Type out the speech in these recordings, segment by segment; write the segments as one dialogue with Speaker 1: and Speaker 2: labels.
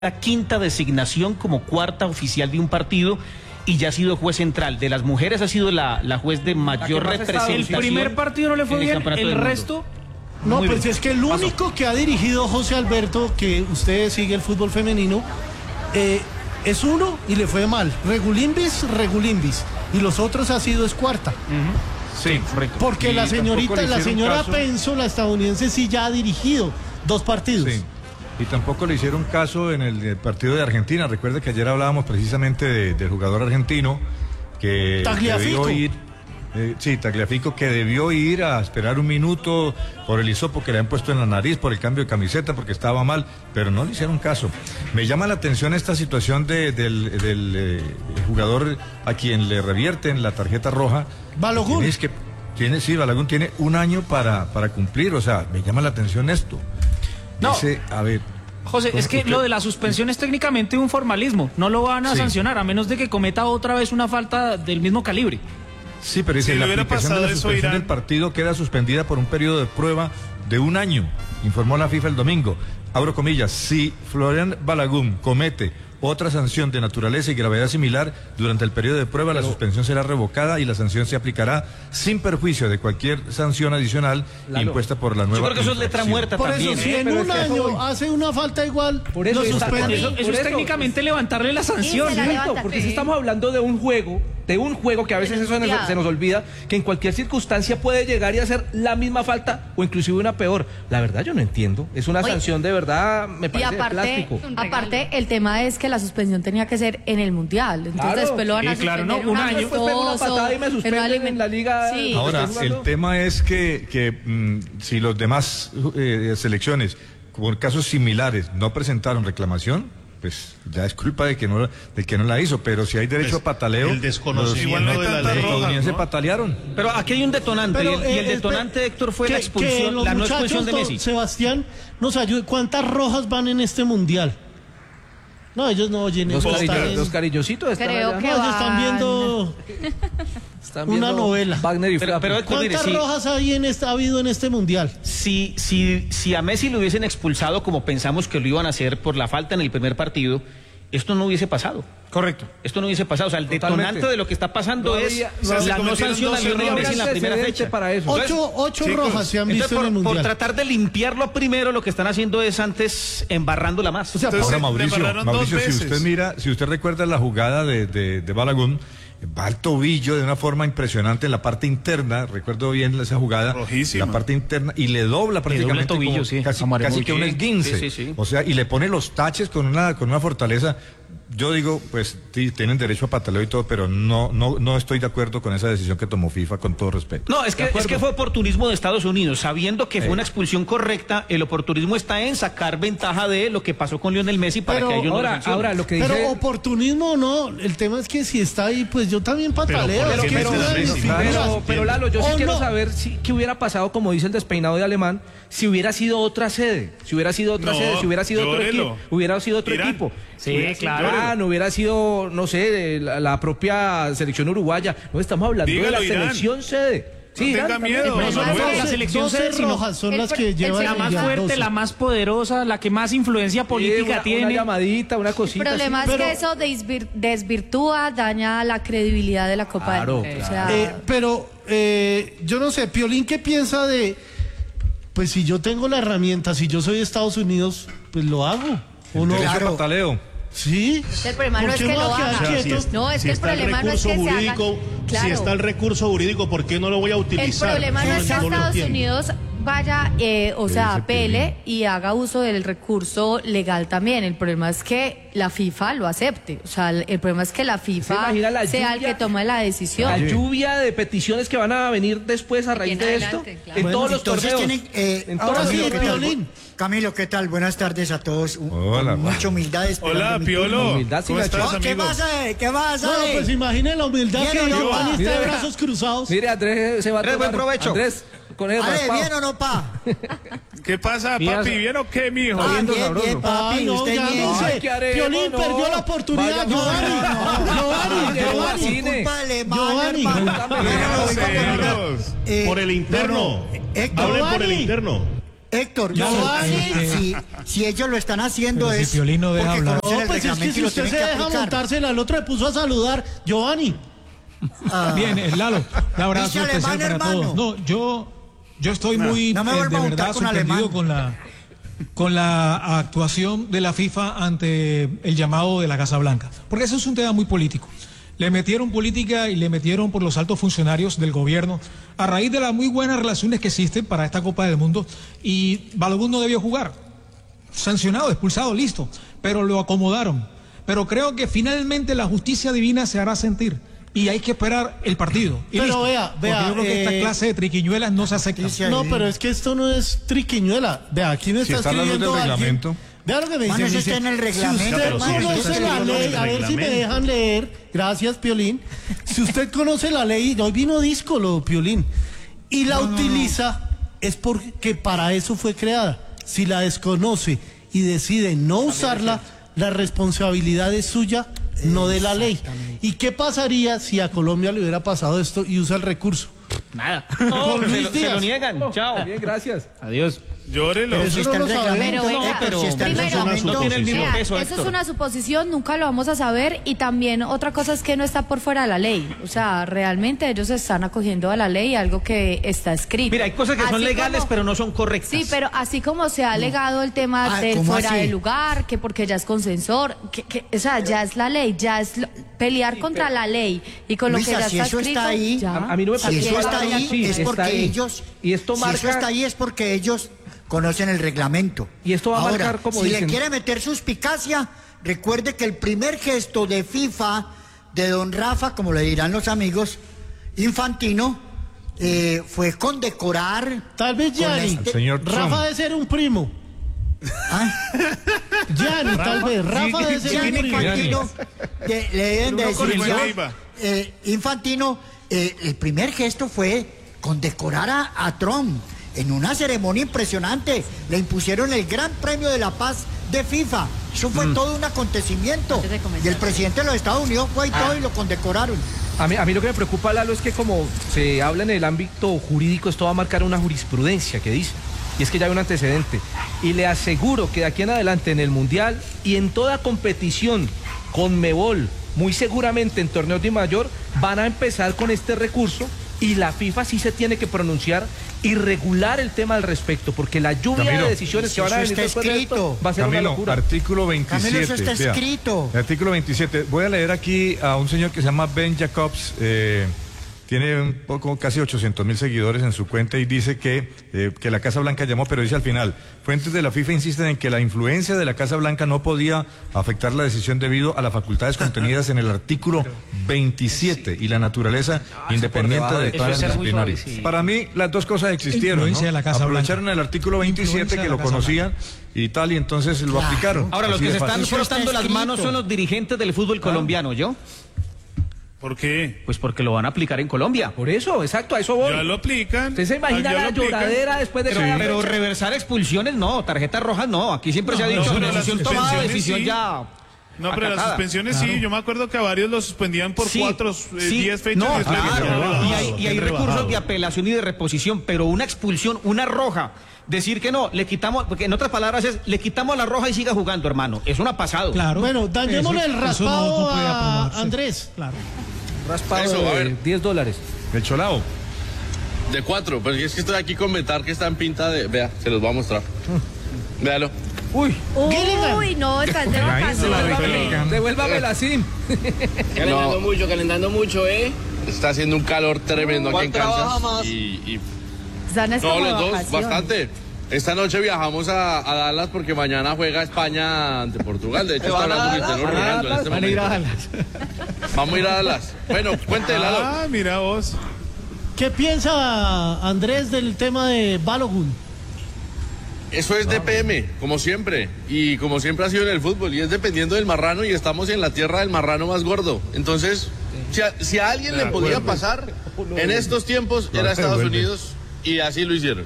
Speaker 1: la quinta designación como cuarta oficial de un partido y ya ha sido juez central. De las mujeres ha sido la juez de mayor representación.
Speaker 2: El primer partido no le fue bien, el resto...
Speaker 3: No, pues es que el único que ha dirigido José Alberto, que usted sigue el fútbol femenino, es uno y le fue mal. Regulimbis. Y los otros ha sido es cuarta.
Speaker 2: Sí, correcto.
Speaker 3: Porque la señora Penso, la estadounidense, sí ya ha dirigido 2 partidos.
Speaker 4: Sí. Y tampoco le hicieron caso en el partido de Argentina. Recuerde que ayer hablábamos precisamente del jugador argentino que debió ir. Tagliafico, que debió ir a esperar un minuto por el hisopo que le han puesto en la nariz, por el cambio de camiseta, porque estaba mal, pero no le hicieron caso. Me llama la atención esta situación del jugador a quien le revierten la tarjeta roja.
Speaker 3: Balogun.
Speaker 4: Balogun tiene un año para cumplir, o sea, me llama la atención esto.
Speaker 2: No.
Speaker 4: Dice, a ver...
Speaker 2: José, es que lo de la suspensión es técnicamente un formalismo, no lo van a sancionar, a menos de que cometa otra vez una falta del mismo calibre.
Speaker 4: Sí, pero dice, la aplicación de la suspensión del partido queda suspendida por un periodo de prueba de 1 año, informó la FIFA el domingo. Abro comillas, si Florian Balogun comete otra sanción de naturaleza y gravedad similar durante el periodo de prueba, la suspensión será revocada y la sanción se aplicará sin perjuicio de cualquier sanción adicional impuesta por la nueva.
Speaker 1: Yo creo que eso es letra muerta
Speaker 3: por
Speaker 1: también.
Speaker 3: Eso, si en un año hace una falta igual,
Speaker 2: por eso, eso es técnicamente levantarle la sanción.
Speaker 5: Porque si estamos hablando de un juego que a veces eso se nos olvida, que en cualquier circunstancia puede llegar y hacer la misma falta o inclusive una peor. La verdad yo no entiendo. Es una sanción de verdad, me parece de plástico.
Speaker 6: Aparte, el tema es que la suspensión tenía que ser en el Mundial. Entonces después lo van a suspender
Speaker 2: un año.
Speaker 5: Después pego una patada y me suspenden en la liga.
Speaker 6: Sí.
Speaker 4: Ahora, el tema es que si los demás selecciones, por casos similares, no presentaron reclamación, pues ya es culpa de que no la hizo, pero si hay derecho a pataleo,
Speaker 7: el desconocimiento de la ley.
Speaker 4: Los estadounidenses patalearon.
Speaker 1: Pero aquí hay un detonante,
Speaker 3: pero,
Speaker 1: y el detonante, Héctor, fue la expulsión, la no expulsión de Messi.
Speaker 3: Sebastián nos ayude. ¿Cuántas rojas van en este mundial? No, ellos no oyen.
Speaker 5: Los cariñositos están
Speaker 6: creo
Speaker 5: allá.
Speaker 6: que
Speaker 3: ellos están viendo una novela.
Speaker 5: Wagner y
Speaker 1: pero
Speaker 3: ¿cuántas rojas ha habido en este mundial?
Speaker 1: Si a Messi lo hubiesen expulsado como pensamos que lo iban a hacer por la falta en el primer partido, esto no hubiese pasado.
Speaker 2: Correcto.
Speaker 1: Esto no hubiese pasado. O sea, el detonante de lo que está pasando es la no sanción a Lionel Messi en la primera fecha.
Speaker 5: Para eso.
Speaker 3: Ocho rojas se han visto en el mundial.
Speaker 1: Por tratar de limpiarlo primero, lo que están haciendo es antes embarrándola más.
Speaker 3: O sea,
Speaker 4: ahora, Mauricio, si usted recuerda la jugada de Balogun, va al tobillo de una forma impresionante en la parte interna, recuerdo bien esa jugada,
Speaker 7: rojísima.
Speaker 4: La parte interna, y le dobla prácticamente
Speaker 1: el tobillo,
Speaker 4: casi que un esguince.
Speaker 1: Sí.
Speaker 4: O sea, y le pone los taches con una fortaleza. Yo digo, pues sí, tienen derecho a pataleo y todo, pero no estoy de acuerdo con esa decisión que tomó FIFA, con todo respeto.
Speaker 1: No, es que fue oportunismo de Estados Unidos, sabiendo que fue una expulsión correcta. El oportunismo está en sacar ventaja de lo que pasó con Lionel Messi para que ellos no lo sancionen.
Speaker 5: Ahora lo que dice...
Speaker 3: Pero oportunismo no, el tema es que si está ahí, pues yo también pataleo.
Speaker 5: Pero Lalo, yo sí quiero saber qué hubiera pasado, como dice el despeinado de Alemán, si hubiera sido otra sede, si hubiera sido otro equipo.
Speaker 2: Sí, claro.
Speaker 5: No hubiera sido, no sé, la propia selección uruguaya. No, estamos hablando de la selección sede.
Speaker 7: Sí, no tenga miedo.
Speaker 2: La selección sede,
Speaker 3: rojas son las que llevan
Speaker 2: la más fuerte, la más poderosa, la que más influencia política tiene.
Speaker 5: Una llamadita, una cosita.
Speaker 6: El problema es que eso desvirtúa, daña la credibilidad de la Copa del Mundo. O sea...
Speaker 3: yo no sé, Piolín, ¿qué piensa de... Pues si yo tengo la herramienta, si yo soy de Estados Unidos, pues lo hago.
Speaker 4: ¿O no? Claro. Pataleo.
Speaker 3: Sí.
Speaker 6: El problema no es que lo haga. No, es que el problema no es que se haga.
Speaker 7: Si está el recurso jurídico, ¿por qué no lo voy a utilizar?
Speaker 6: El problema no es que Estados Unidos vaya, apele y haga uso del recurso legal también. El problema es que la FIFA lo acepte. O sea, el problema es que la FIFA sea el que tome la decisión.
Speaker 5: La lluvia de peticiones que van a venir después a raíz de esto, en todos los torneos.
Speaker 3: Ahora sí, Piolín.
Speaker 8: Camilo, ¿qué tal? Buenas tardes a todos.
Speaker 4: Hola,
Speaker 8: mucha humildad.
Speaker 7: Hola, Piolo.
Speaker 5: ¿Cómo estás,
Speaker 8: ¿Qué pasa? ¿Qué pasa?
Speaker 3: No, pues imaginen la humildad que Giovanni está de
Speaker 5: mira,
Speaker 3: brazos cruzados.
Speaker 5: Mire, Andrés se va a tomar.
Speaker 1: Buen provecho.
Speaker 5: Andrés, con el raspado.
Speaker 8: ¿Bien o no, pa?
Speaker 7: ¿Qué pasa, papi? ¿Bien o qué, mijo?
Speaker 8: Bien, papi.
Speaker 3: Ay, no,
Speaker 8: ¿Usted
Speaker 3: ya
Speaker 8: bien?
Speaker 3: no sé. Piolín perdió la oportunidad. Giovanni.
Speaker 7: Por el interno. Hablen por el interno.
Speaker 8: Héctor,
Speaker 3: Giovanni.
Speaker 8: si ellos lo están haciendo
Speaker 9: pero
Speaker 8: es
Speaker 9: si Piolín no deja hablar.
Speaker 3: No, pues es que si usted se deja montársela, el otro le puso a saludar. Giovanni.
Speaker 9: Bien, Lalo, un abrazo
Speaker 8: Dice
Speaker 9: especial
Speaker 8: alemán,
Speaker 9: para
Speaker 8: hermano.
Speaker 9: todos. No, yo estoy muy,
Speaker 8: no me
Speaker 9: de
Speaker 8: vuelva a
Speaker 9: verdad,
Speaker 8: juntar con
Speaker 9: sorprendido con la actuación de la FIFA ante el llamado de la Casa Blanca. Porque eso es un tema muy político. Le metieron política y le metieron por los altos funcionarios del gobierno a raíz de las muy buenas relaciones que existen para esta Copa del Mundo, y Balogun no debió jugar. Sancionado, expulsado, listo. Pero lo acomodaron. Pero creo que finalmente la justicia divina se hará sentir. Y hay que esperar el partido. Y
Speaker 3: pero
Speaker 9: listo.
Speaker 3: vea,
Speaker 9: porque yo creo que esta clase de triquiñuelas no se acepta.
Speaker 3: No, pero es que esto no es triquiñuela. Vea, aquí me
Speaker 4: Si
Speaker 3: está
Speaker 4: está hablando
Speaker 3: escribiendo
Speaker 4: del
Speaker 3: alguien.
Speaker 4: reglamento.
Speaker 3: Vea lo que me
Speaker 8: Mano,
Speaker 3: dice.
Speaker 8: eso está en el reglamento.
Speaker 3: Si usted
Speaker 7: Pero sí,
Speaker 3: conoce
Speaker 7: está
Speaker 3: la
Speaker 7: escrito
Speaker 3: ley,
Speaker 7: en el
Speaker 3: a ver si me
Speaker 7: reglamento.
Speaker 3: dejan leer. Gracias, Piolín. Si usted conoce la ley, hoy vino díscolo, Piolín, y la utiliza, es porque para eso fue creada. Si la desconoce y decide no usarla, la responsabilidad es suya, no de la ley. ¿Y qué pasaría si a Colombia le hubiera pasado esto y usa el recurso?
Speaker 1: Nada.
Speaker 3: Con Luis
Speaker 1: Se lo
Speaker 3: Díaz.
Speaker 1: niegan. Chao.
Speaker 5: Bien, gracias.
Speaker 1: Adiós.
Speaker 7: Llórelo.
Speaker 3: Pero
Speaker 8: Si
Speaker 3: eso
Speaker 8: está
Speaker 3: no
Speaker 8: el
Speaker 3: lo sabemos.
Speaker 8: reglamento,
Speaker 6: Pero venga,
Speaker 8: Héctor, si está el
Speaker 6: primero,
Speaker 8: reglamento.
Speaker 1: no tiene el mismo
Speaker 6: Vea,
Speaker 1: peso,
Speaker 6: eso es
Speaker 1: Héctor.
Speaker 6: una suposición, nunca lo vamos a saber, y también otra cosa es que no está por fuera de la ley. O sea, realmente ellos se están acogiendo a la ley, algo que está escrito.
Speaker 1: Mira, hay cosas que son
Speaker 6: Así
Speaker 1: legales,
Speaker 6: como-
Speaker 1: pero no son correctas.
Speaker 6: Sí, pero así como se ha alegado el tema del
Speaker 8: ¿cómo
Speaker 6: fuera
Speaker 8: así?
Speaker 6: de lugar, que porque ya es consensor, o sea, ya es la ley, ya es pelear contra la ley y con
Speaker 8: Luisa,
Speaker 6: lo que ya
Speaker 8: si
Speaker 6: está
Speaker 8: eso
Speaker 6: escrito.
Speaker 8: está ahí,
Speaker 6: ya.
Speaker 5: A mí no me
Speaker 8: Si
Speaker 5: parece
Speaker 8: eso
Speaker 5: mal,
Speaker 8: está ahí,
Speaker 5: sí,
Speaker 8: es
Speaker 5: está
Speaker 8: porque
Speaker 5: ahí.
Speaker 8: ellos.
Speaker 5: Y esto
Speaker 8: Si
Speaker 5: marca.
Speaker 8: eso está ahí es porque ellos conocen el reglamento.
Speaker 5: Y esto va a
Speaker 8: Ahora,
Speaker 5: marcar, como
Speaker 8: si
Speaker 5: dicen.
Speaker 8: le quiere meter suspicacia, recuerde que el primer gesto de FIFA, de don Rafa, como le dirán los amigos, Infantino, fue condecorar.
Speaker 3: Tal vez
Speaker 8: con
Speaker 3: Gianni.
Speaker 8: este-
Speaker 4: Señor
Speaker 3: Rafa
Speaker 4: Trump.
Speaker 3: debe ser un primo.
Speaker 8: ¿Ah?
Speaker 3: Gianni, tal vez. Rafa debe ser
Speaker 8: Gianni
Speaker 3: un primo.
Speaker 8: Infantino, le deben de
Speaker 7: con
Speaker 8: decir
Speaker 7: el
Speaker 8: yo,
Speaker 7: Neiva.
Speaker 8: Infantino, el primer gesto fue condecorar a Trump en una ceremonia impresionante. Le impusieron el Gran Premio de la Paz de FIFA. Eso fue todo un acontecimiento.
Speaker 6: Antes de comenzar.
Speaker 8: Y el presidente de los Estados Unidos fue y todo y lo condecoraron.
Speaker 5: A mí lo que me preocupa, Lalo, es que como se habla en el ámbito jurídico, esto va a marcar una jurisprudencia que dice. Y es que ya hay un antecedente. Y le aseguro que de aquí en adelante en el Mundial y en toda competición Conmebol, muy seguramente en torneos de mayor, van a empezar con este recurso, y la FIFA sí se tiene que pronunciar y regular el tema al respecto, porque la lluvia
Speaker 4: Camilo,
Speaker 5: de decisiones que van a
Speaker 8: eso
Speaker 5: venir
Speaker 8: está
Speaker 5: después de esto
Speaker 8: escrito.
Speaker 5: va a ser una
Speaker 4: Camilo,
Speaker 5: locura.
Speaker 4: artículo 27.
Speaker 8: Camilo, eso está
Speaker 4: vea.
Speaker 8: escrito.
Speaker 4: El artículo 27. Voy a leer aquí a un señor que se llama Ben Jacobs. Tiene un poco, casi 800.000 seguidores en su cuenta, y dice que la Casa Blanca llamó, pero dice al final: fuentes de la FIFA insisten en que la influencia de la Casa Blanca no podía afectar la decisión debido a las facultades contenidas en el artículo 27 y la naturaleza independiente de todas las disciplinarias. Para mí, las dos cosas existieron,
Speaker 9: Influencia
Speaker 4: ¿no?
Speaker 9: de la Casa
Speaker 4: Aprovecharon el artículo 27,
Speaker 9: Influencia
Speaker 4: que
Speaker 9: de
Speaker 4: lo
Speaker 9: la Casa
Speaker 4: conocían y tal, y entonces lo
Speaker 8: Claro.
Speaker 4: aplicaron.
Speaker 1: Ahora, los
Speaker 4: Así
Speaker 1: que
Speaker 4: de
Speaker 1: se están
Speaker 4: fácil.
Speaker 8: Eso está
Speaker 1: frotando las manos
Speaker 8: escrito.
Speaker 1: son los dirigentes del fútbol colombiano, ¿yo?
Speaker 7: ¿Por qué?
Speaker 1: Pues porque lo van a aplicar en Colombia.
Speaker 5: Por eso, exacto, a eso voy.
Speaker 7: Ya lo aplican.
Speaker 5: ¿Usted se imagina
Speaker 7: Ya
Speaker 5: la
Speaker 7: lo aplican.
Speaker 5: lloradera después de cada
Speaker 1: Pero
Speaker 5: fecha?
Speaker 1: reversar expulsiones no, tarjetas rojas no. Aquí siempre se ha dicho,
Speaker 7: pero las
Speaker 1: decisión tomada,
Speaker 7: suspensiones
Speaker 1: decisión
Speaker 7: sí.
Speaker 1: ya.
Speaker 7: No, pero las
Speaker 1: acatada.
Speaker 7: suspensiones sí. Yo me acuerdo que a varios los suspendían por
Speaker 1: Sí,
Speaker 7: 4,
Speaker 1: sí.
Speaker 7: 10 fechas.
Speaker 1: No,
Speaker 7: después.
Speaker 1: claro. Y hay
Speaker 3: bien
Speaker 1: recursos
Speaker 3: rebajado.
Speaker 1: de apelación y de reposición, pero una expulsión, una roja, decir que no, le quitamos, porque en otras palabras es, le quitamos la roja y siga jugando, hermano. Eso no ha pasado.
Speaker 9: Claro.
Speaker 3: Bueno, dañémosle
Speaker 9: Eso-
Speaker 3: el
Speaker 9: eso
Speaker 3: raspado
Speaker 9: no puede
Speaker 3: a
Speaker 9: aprobarse.
Speaker 3: Andrés.
Speaker 9: Claro.
Speaker 5: Raspado
Speaker 10: Eso, a
Speaker 5: de
Speaker 10: ver.
Speaker 5: $10.
Speaker 4: El Cholao.
Speaker 10: De 4, pero es que estoy aquí con Betar, que está en pinta de... Vea, se los voy a mostrar. Véalo.
Speaker 5: Uy,
Speaker 6: Uy, no, estás de vacaciones.
Speaker 5: devuélvamela así.
Speaker 10: Calentando mucho, ¿eh? Está haciendo un calor tremendo aquí en Kansas. Y
Speaker 6: Están es
Speaker 10: no,
Speaker 6: como de
Speaker 10: los dos,
Speaker 6: vacaciones.
Speaker 10: bastante. Esta noche viajamos a Dallas porque mañana juega España ante Portugal. De hecho, está hablando Cristiano Ronaldo en este
Speaker 5: Van a ir a
Speaker 10: momento.
Speaker 5: Dallas.
Speaker 10: Vamos a ir a Dallas. Bueno, cuente, Lalo.
Speaker 7: Ah, mira vos.
Speaker 3: ¿Qué piensa Andrés del tema de Balogun?
Speaker 10: Eso es DPM, como siempre. Y como siempre ha sido en el fútbol. Y es dependiendo del marrano, y estamos en la tierra del marrano más gordo. Entonces, si a alguien le podía pasar en estos tiempos, era Estados
Speaker 4: Vuelve.
Speaker 10: Unidos. Y así lo hicieron.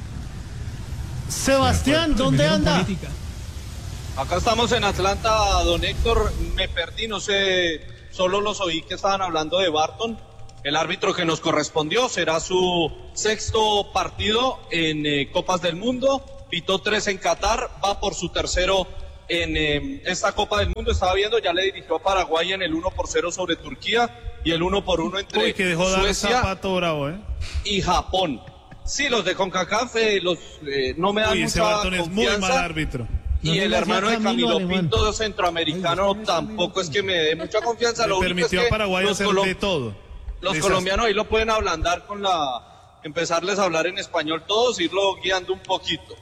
Speaker 3: Sebastián, ¿dónde
Speaker 9: Metieron
Speaker 3: anda?
Speaker 9: política.
Speaker 11: Acá estamos en Atlanta, don Héctor. Me perdí, no sé, solo los oí que estaban hablando de Barton. El árbitro que nos correspondió será su 6º partido en Copas del Mundo. pitó 3 en Qatar, va por su tercero en esta Copa del Mundo. Estaba viendo, ya le dirigió a Paraguay en el 1-0 sobre Turquía y el 1-1 entre
Speaker 7: que dejó
Speaker 11: Suecia
Speaker 7: Zapato bravo,
Speaker 11: y Japón. Sí, los de CONCACAF no me dan mucha confianza. Es muy mal árbitro. Y el hermano de Camilo Pinto, centroamericano, tampoco es que me dé mucha confianza. Lo único es que
Speaker 7: a Paraguay hacer de todo.
Speaker 11: Los colombianos ahí lo pueden ablandar con empezarles a hablar en español todos, irlo guiando un poquito.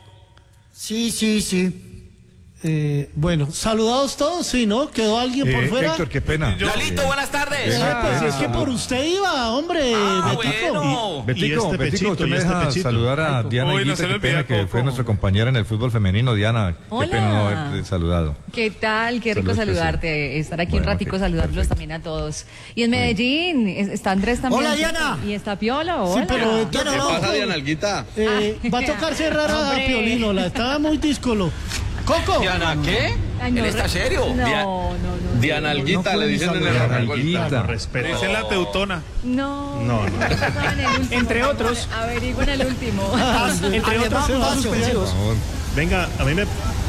Speaker 8: Sí.
Speaker 3: Bueno, saludados todos, sí, ¿no? ¿Quedó alguien por fuera?
Speaker 4: Héctor, qué pena.
Speaker 12: Lalito, buenas tardes.
Speaker 3: Pues es que por usted iba, hombre.
Speaker 12: Bueno.
Speaker 4: Betico, usted me deja saludar a Diana Higuita, qué pena que fue nuestra compañera en el fútbol femenino. Diana,
Speaker 13: hola.
Speaker 4: Qué pena no haberte saludado.
Speaker 13: ¿Qué tal? Qué rico saludarte, estar aquí un ratico, saludarlos también a todos. Y en Medellín está Andrés también.
Speaker 8: Hola, Diana.
Speaker 13: Y está Piola, hola.
Speaker 8: Sí, pero
Speaker 10: ¿Qué pasa, Diana Alguita?
Speaker 3: Va a tocar cerrar a Piolino, estaba muy díscolo. Coco.
Speaker 12: ¿Diana qué?
Speaker 13: Ay, no,
Speaker 12: ¿Él está serio?
Speaker 13: No.
Speaker 10: Diana Alguita, le dicen en el
Speaker 4: Alguita.
Speaker 7: Respeto. Dicen la teutona.
Speaker 13: No.
Speaker 2: Entre otros.
Speaker 13: Averigüen el último.
Speaker 2: Entre otros suspensivos.
Speaker 7: Venga, a mí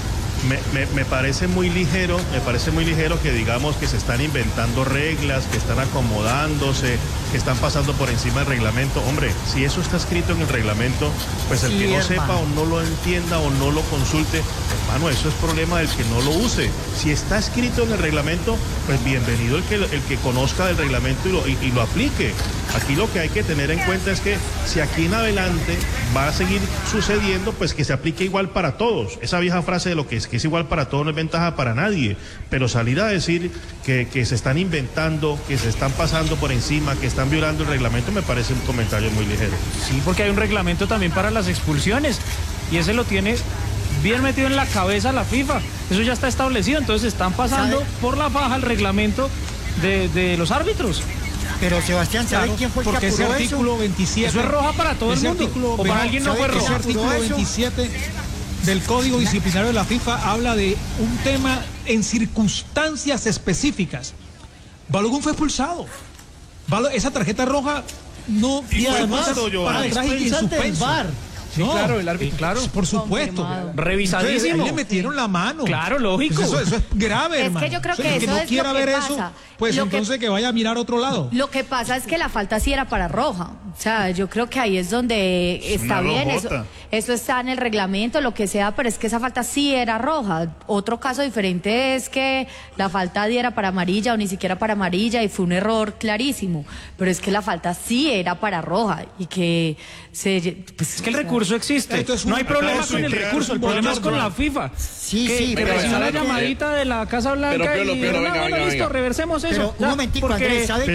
Speaker 7: me parece muy ligero, que digamos que se están inventando reglas, que están acomodándose, que están pasando por encima del reglamento. Hombre, si eso está escrito en el reglamento, pues el que no sepa o no lo entienda o no lo consulte, hermano, eso es problema del que no lo use. Si está escrito en el reglamento, pues bienvenido el que conozca del reglamento y lo aplique. Aquí lo que hay que tener en cuenta es que si aquí en adelante va a seguir sucediendo, pues que se aplique igual para todos. Esa vieja frase de lo que es igual para todos no es ventaja para nadie, pero salir a decir que se están inventando, que se están pasando por encima, que están violando el reglamento, me parece un comentario muy ligero.
Speaker 2: Sí, porque hay un reglamento también para las expulsiones y ese lo tiene bien metido en la cabeza la FIFA. Eso ya está establecido, entonces están pasando por la faja el reglamento de los árbitros.
Speaker 8: Pero Sebastián, ¿sabe quién fue el que apuró
Speaker 9: ese artículo 27.
Speaker 2: Eso es roja para todo el mundo. O para alguien no fue roja.
Speaker 9: Ese artículo 27 del Código Disciplinario de la FIFA habla de un tema en circunstancias específicas. Balogun fue expulsado. Esa tarjeta roja no
Speaker 3: y además
Speaker 9: para atrás y en suspenso.
Speaker 2: Sí, no, claro, el árbitro, claro.
Speaker 9: Por supuesto.
Speaker 2: Revisadísimo.
Speaker 9: Entonces, le metieron la mano.
Speaker 2: Claro, lógico.
Speaker 9: Pues eso es grave, hermano.
Speaker 6: Es que yo creo que
Speaker 9: el que
Speaker 6: eso
Speaker 9: no
Speaker 6: es
Speaker 9: quiera
Speaker 6: lo que
Speaker 9: ver
Speaker 6: pasa.
Speaker 9: eso, pues entonces que vaya a mirar a otro lado.
Speaker 6: Lo que pasa es que la falta sí era para roja. O sea, yo creo que ahí es donde está bien. Eso está en el reglamento, lo que sea, pero es que esa falta sí era roja. Otro caso diferente es que la falta diera para amarilla o ni siquiera para amarilla y fue un error clarísimo. Pero es que la falta sí era para roja y que
Speaker 2: pues es que el recurso existe. No hay problema con el recurso, el problema es con la FIFA.
Speaker 8: Sí,
Speaker 2: pero recibió una llamadita de la Casa Blanca
Speaker 10: pero,
Speaker 2: y
Speaker 10: venga,
Speaker 2: listo, reversemos eso.
Speaker 8: Un momentico, Andrés, ¿sabe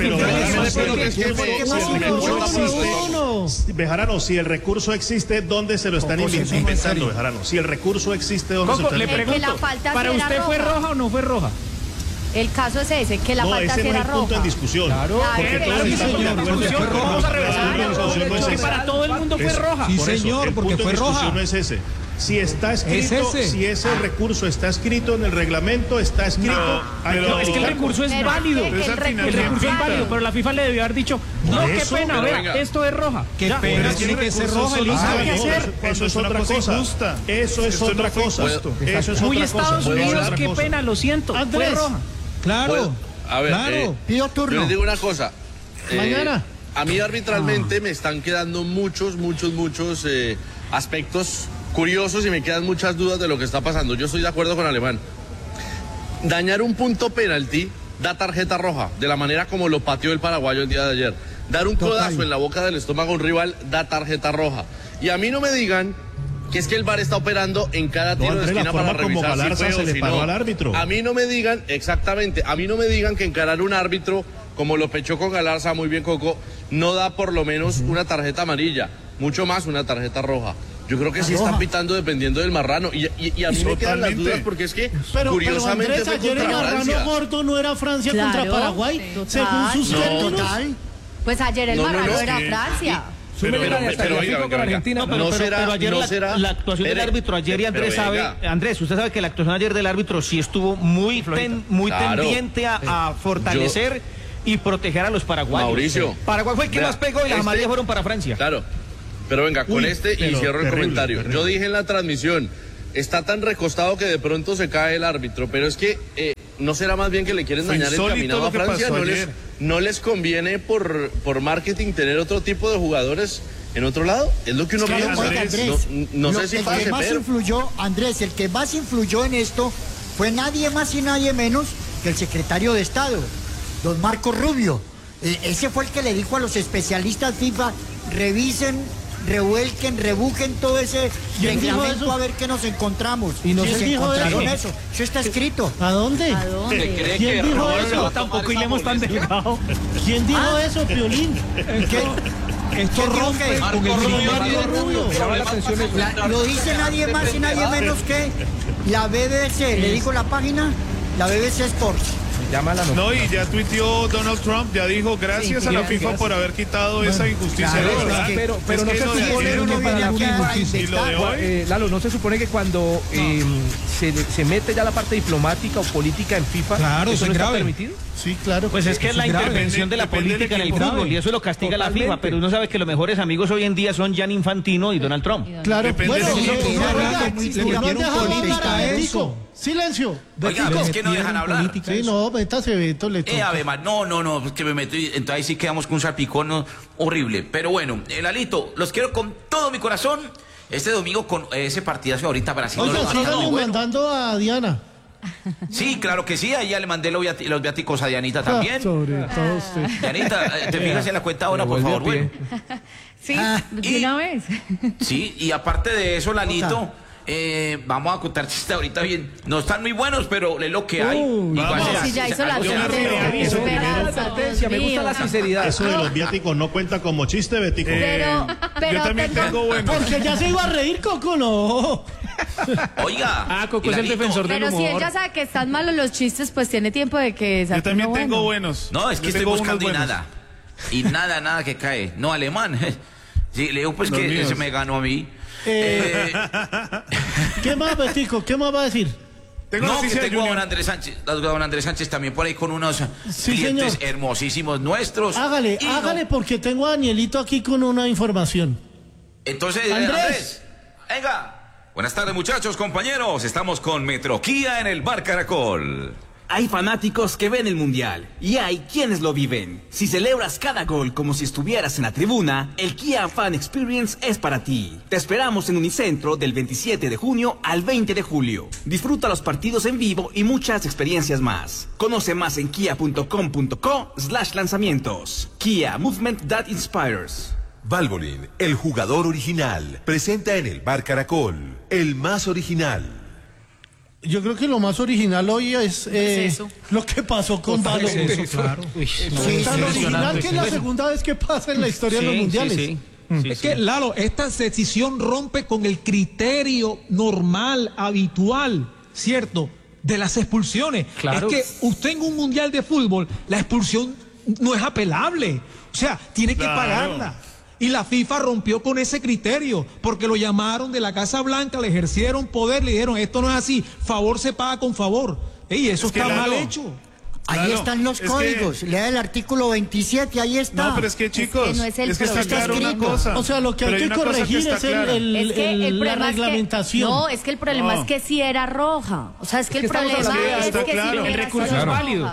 Speaker 7: Bejarano, si el recurso existe, ¿dónde se lo están inventando, Bejarano? Si el recurso existe, ¿dónde se lo están inventando?
Speaker 2: Le pregunto, ¿para usted fue roja o no fue roja?
Speaker 6: El caso es ese, que la falta
Speaker 7: ese
Speaker 6: era
Speaker 7: no es
Speaker 6: roja.
Speaker 7: punto en discusión.
Speaker 6: Claro,
Speaker 2: vamos a reversar. Que para todo el mundo fue roja.
Speaker 9: Sí, señor, porque fue roja.
Speaker 7: No es ese. Si está escrito, si ese recurso está escrito en el reglamento, está escrito.
Speaker 2: No, es que el recurso es válido. El recurso es válido, pero la FIFA le debió haber dicho, no, qué pena, vea, esto es roja.
Speaker 9: Qué pena, tiene que ser roja.
Speaker 7: Eso es otra cosa. Eso es otra cosa. Eso es
Speaker 2: muy
Speaker 7: otra
Speaker 2: Estados
Speaker 7: cosa.
Speaker 2: Unidos, qué pena, lo siento. Fue roja.
Speaker 4: Claro.
Speaker 10: A ver,
Speaker 8: pido turno.
Speaker 10: Yo les digo una cosa.
Speaker 3: Mañana.
Speaker 10: A mí arbitralmente me están quedando muchos aspectos curiosos y me quedan muchas dudas de lo que está pasando. Yo estoy de acuerdo con Alemán. Dañar un punto penalti da tarjeta roja, de la manera como lo pateó el paraguayo el día de ayer. Dar un codazo en la boca del estómago a un rival da tarjeta roja. Y a mí no me digan que es que el VAR está operando en cada tiro de esquina para revisar si fue o si no.
Speaker 7: Al árbitro.
Speaker 10: A mí no me digan, exactamente, a mí no me digan que encarar un árbitro como lo pechó con Galarza, muy bien Coco, no da por lo menos una tarjeta amarilla, mucho más una tarjeta roja. Yo creo que sí están pitando dependiendo del marrano. Y a mí me quedan las dudas porque es que, curiosamente,
Speaker 3: pero Andrés, ayer el marrano gordo no era Francia contra Paraguay, según sus términos.
Speaker 6: Pues ayer el marrano era Francia.
Speaker 5: Pero
Speaker 1: ayer la actuación del árbitro ayer, y Andrés sabe, Andrés, usted sabe que la actuación ayer del árbitro sí estuvo muy tendiente a fortalecer y proteger a los paraguayos.
Speaker 10: Mauricio.
Speaker 1: Paraguay fue el que más pegó y las amarillas fueron para Francia.
Speaker 10: Claro. Pero venga, con y cierro el comentario. Terrible. Yo dije en la transmisión, está tan recostado que de pronto se cae el árbitro, pero es que ¿no será más bien que le quieren dañar el caminado a Francia? ¿No les conviene por marketing tener otro tipo de jugadores en otro lado? Es lo que uno piensa. No sé si pase,
Speaker 8: Andrés, el que más influyó en esto fue nadie más y nadie menos que el secretario de Estado, don Marco Rubio. Ese fue el que le dijo a los especialistas FIFA, revisen, revuelquen, rebujen todo ese reglamento a ver qué nos encontramos.
Speaker 3: Y no
Speaker 8: se encontraron eso. Eso está escrito.
Speaker 3: ¿A dónde? ¿Quién dijo eso?
Speaker 2: Tampoco iremos tan delgado.
Speaker 3: ¿Quién dijo eso, Piolín?
Speaker 8: Esto rompe con el Marco Rubio. Lo dice nadie más y nadie menos que la BBC. ¿Le dijo la página? La BBC Sports.
Speaker 7: No, y ya tuiteó Donald Trump, ya dijo gracias a la FIFA por haber quitado esa injusticia.
Speaker 5: Claro, pero no se supone que para la FIFA, Lalo, no se supone que cuando se mete ya la parte diplomática o política en FIFA,
Speaker 9: claro,
Speaker 5: eso no está permitido.
Speaker 3: Sí, claro.
Speaker 1: Pues es que es la intervención de la política en el fútbol y eso lo castiga la FIFA, pero uno sabe que los mejores amigos hoy en día son Gianni Infantino y Donald Trump.
Speaker 3: Claro, bueno, eso. Silencio.
Speaker 12: Oiga, es que no dejan hablar.
Speaker 3: Sí, no, métase, Beto, le toca.
Speaker 12: No, es que me meto y entonces ahí sí quedamos con un salpicón horrible. Pero bueno, Lalito, los quiero con todo mi corazón. Este domingo con ese partidazo ahorita Brasil.
Speaker 3: Oiga, síganle mandando a Diana.
Speaker 12: Sí, claro que sí, ahí ya le mandé los viáticos a Dianita también.
Speaker 3: Sobre todo usted.
Speaker 12: Dianita, te fijas en la cuenta ahora, por favor. Bueno.
Speaker 13: Sí, de una vez.
Speaker 12: Sí, y aparte de eso, Lalito... vamos a contar chiste ahorita bien. No están muy buenos, pero es lo que hay.
Speaker 6: Si ya hizo la
Speaker 5: advertencia. Me gusta la sinceridad.
Speaker 7: Eso de los viáticos no cuenta como chiste, Betico.
Speaker 6: Pero
Speaker 7: yo también tengo buenos.
Speaker 3: Porque ya se iba a reír, Coco, no.
Speaker 12: Oiga.
Speaker 2: Coco es el defensor del humor.
Speaker 6: Pero si ella sabe que están malos los chistes, pues tiene tiempo de que
Speaker 7: yo también tengo buenos.
Speaker 12: No, es que estoy buscando y nada que cae. No, alemán. Sí, le digo pues los que míos. Se me ganó a mí.
Speaker 3: ¿Qué más, Betico? ¿Qué más va a decir?
Speaker 12: Tengo a don Andrés Sánchez. Don Andrés Sánchez también por ahí con unos clientes hermosísimos nuestros.
Speaker 3: Hágale, porque tengo a Danielito aquí con una información.
Speaker 12: Entonces, Andrés, venga. Buenas tardes, muchachos, compañeros. Estamos con Metro Kia en el Bar Caracol.
Speaker 14: Hay fanáticos que ven el Mundial y hay quienes lo viven. Si celebras cada gol como si estuvieras en la tribuna, el Kia Fan Experience es para ti. Te esperamos en Unicentro del 27 de junio al 20 de julio. Disfruta los partidos en vivo y muchas experiencias más. Conoce más en kia.com.co/lanzamientos. Kia, movement that inspires.
Speaker 15: Valvoline, el jugador original, presenta en el Bar Caracol, el más original.
Speaker 3: Yo creo que lo más original hoy es lo que pasó con Valvoline.
Speaker 9: Claro.
Speaker 3: Tan original que es la segunda vez que pasa en la historia de los mundiales.
Speaker 9: Sí, es que, Lalo, esta decisión rompe con el criterio normal, habitual, ¿cierto?, de las expulsiones. Claro. Es que usted en un mundial de fútbol, la expulsión no es apelable. O sea, tiene que pagarla. Y la FIFA rompió con ese criterio, porque lo llamaron de la Casa Blanca, le ejercieron poder, le dijeron, esto no es así, favor se paga con favor. Y eso está mal hecho.
Speaker 8: Ahí están los códigos. Lea el artículo 27, ahí está.
Speaker 7: No, pero es que, chicos,
Speaker 6: es que
Speaker 7: está claro una cosa.
Speaker 3: O sea, lo que hay que corregir es la reglamentación.
Speaker 6: No, es que el problema es que sí era roja. O sea, es que el problema es que
Speaker 2: el recurso es válido.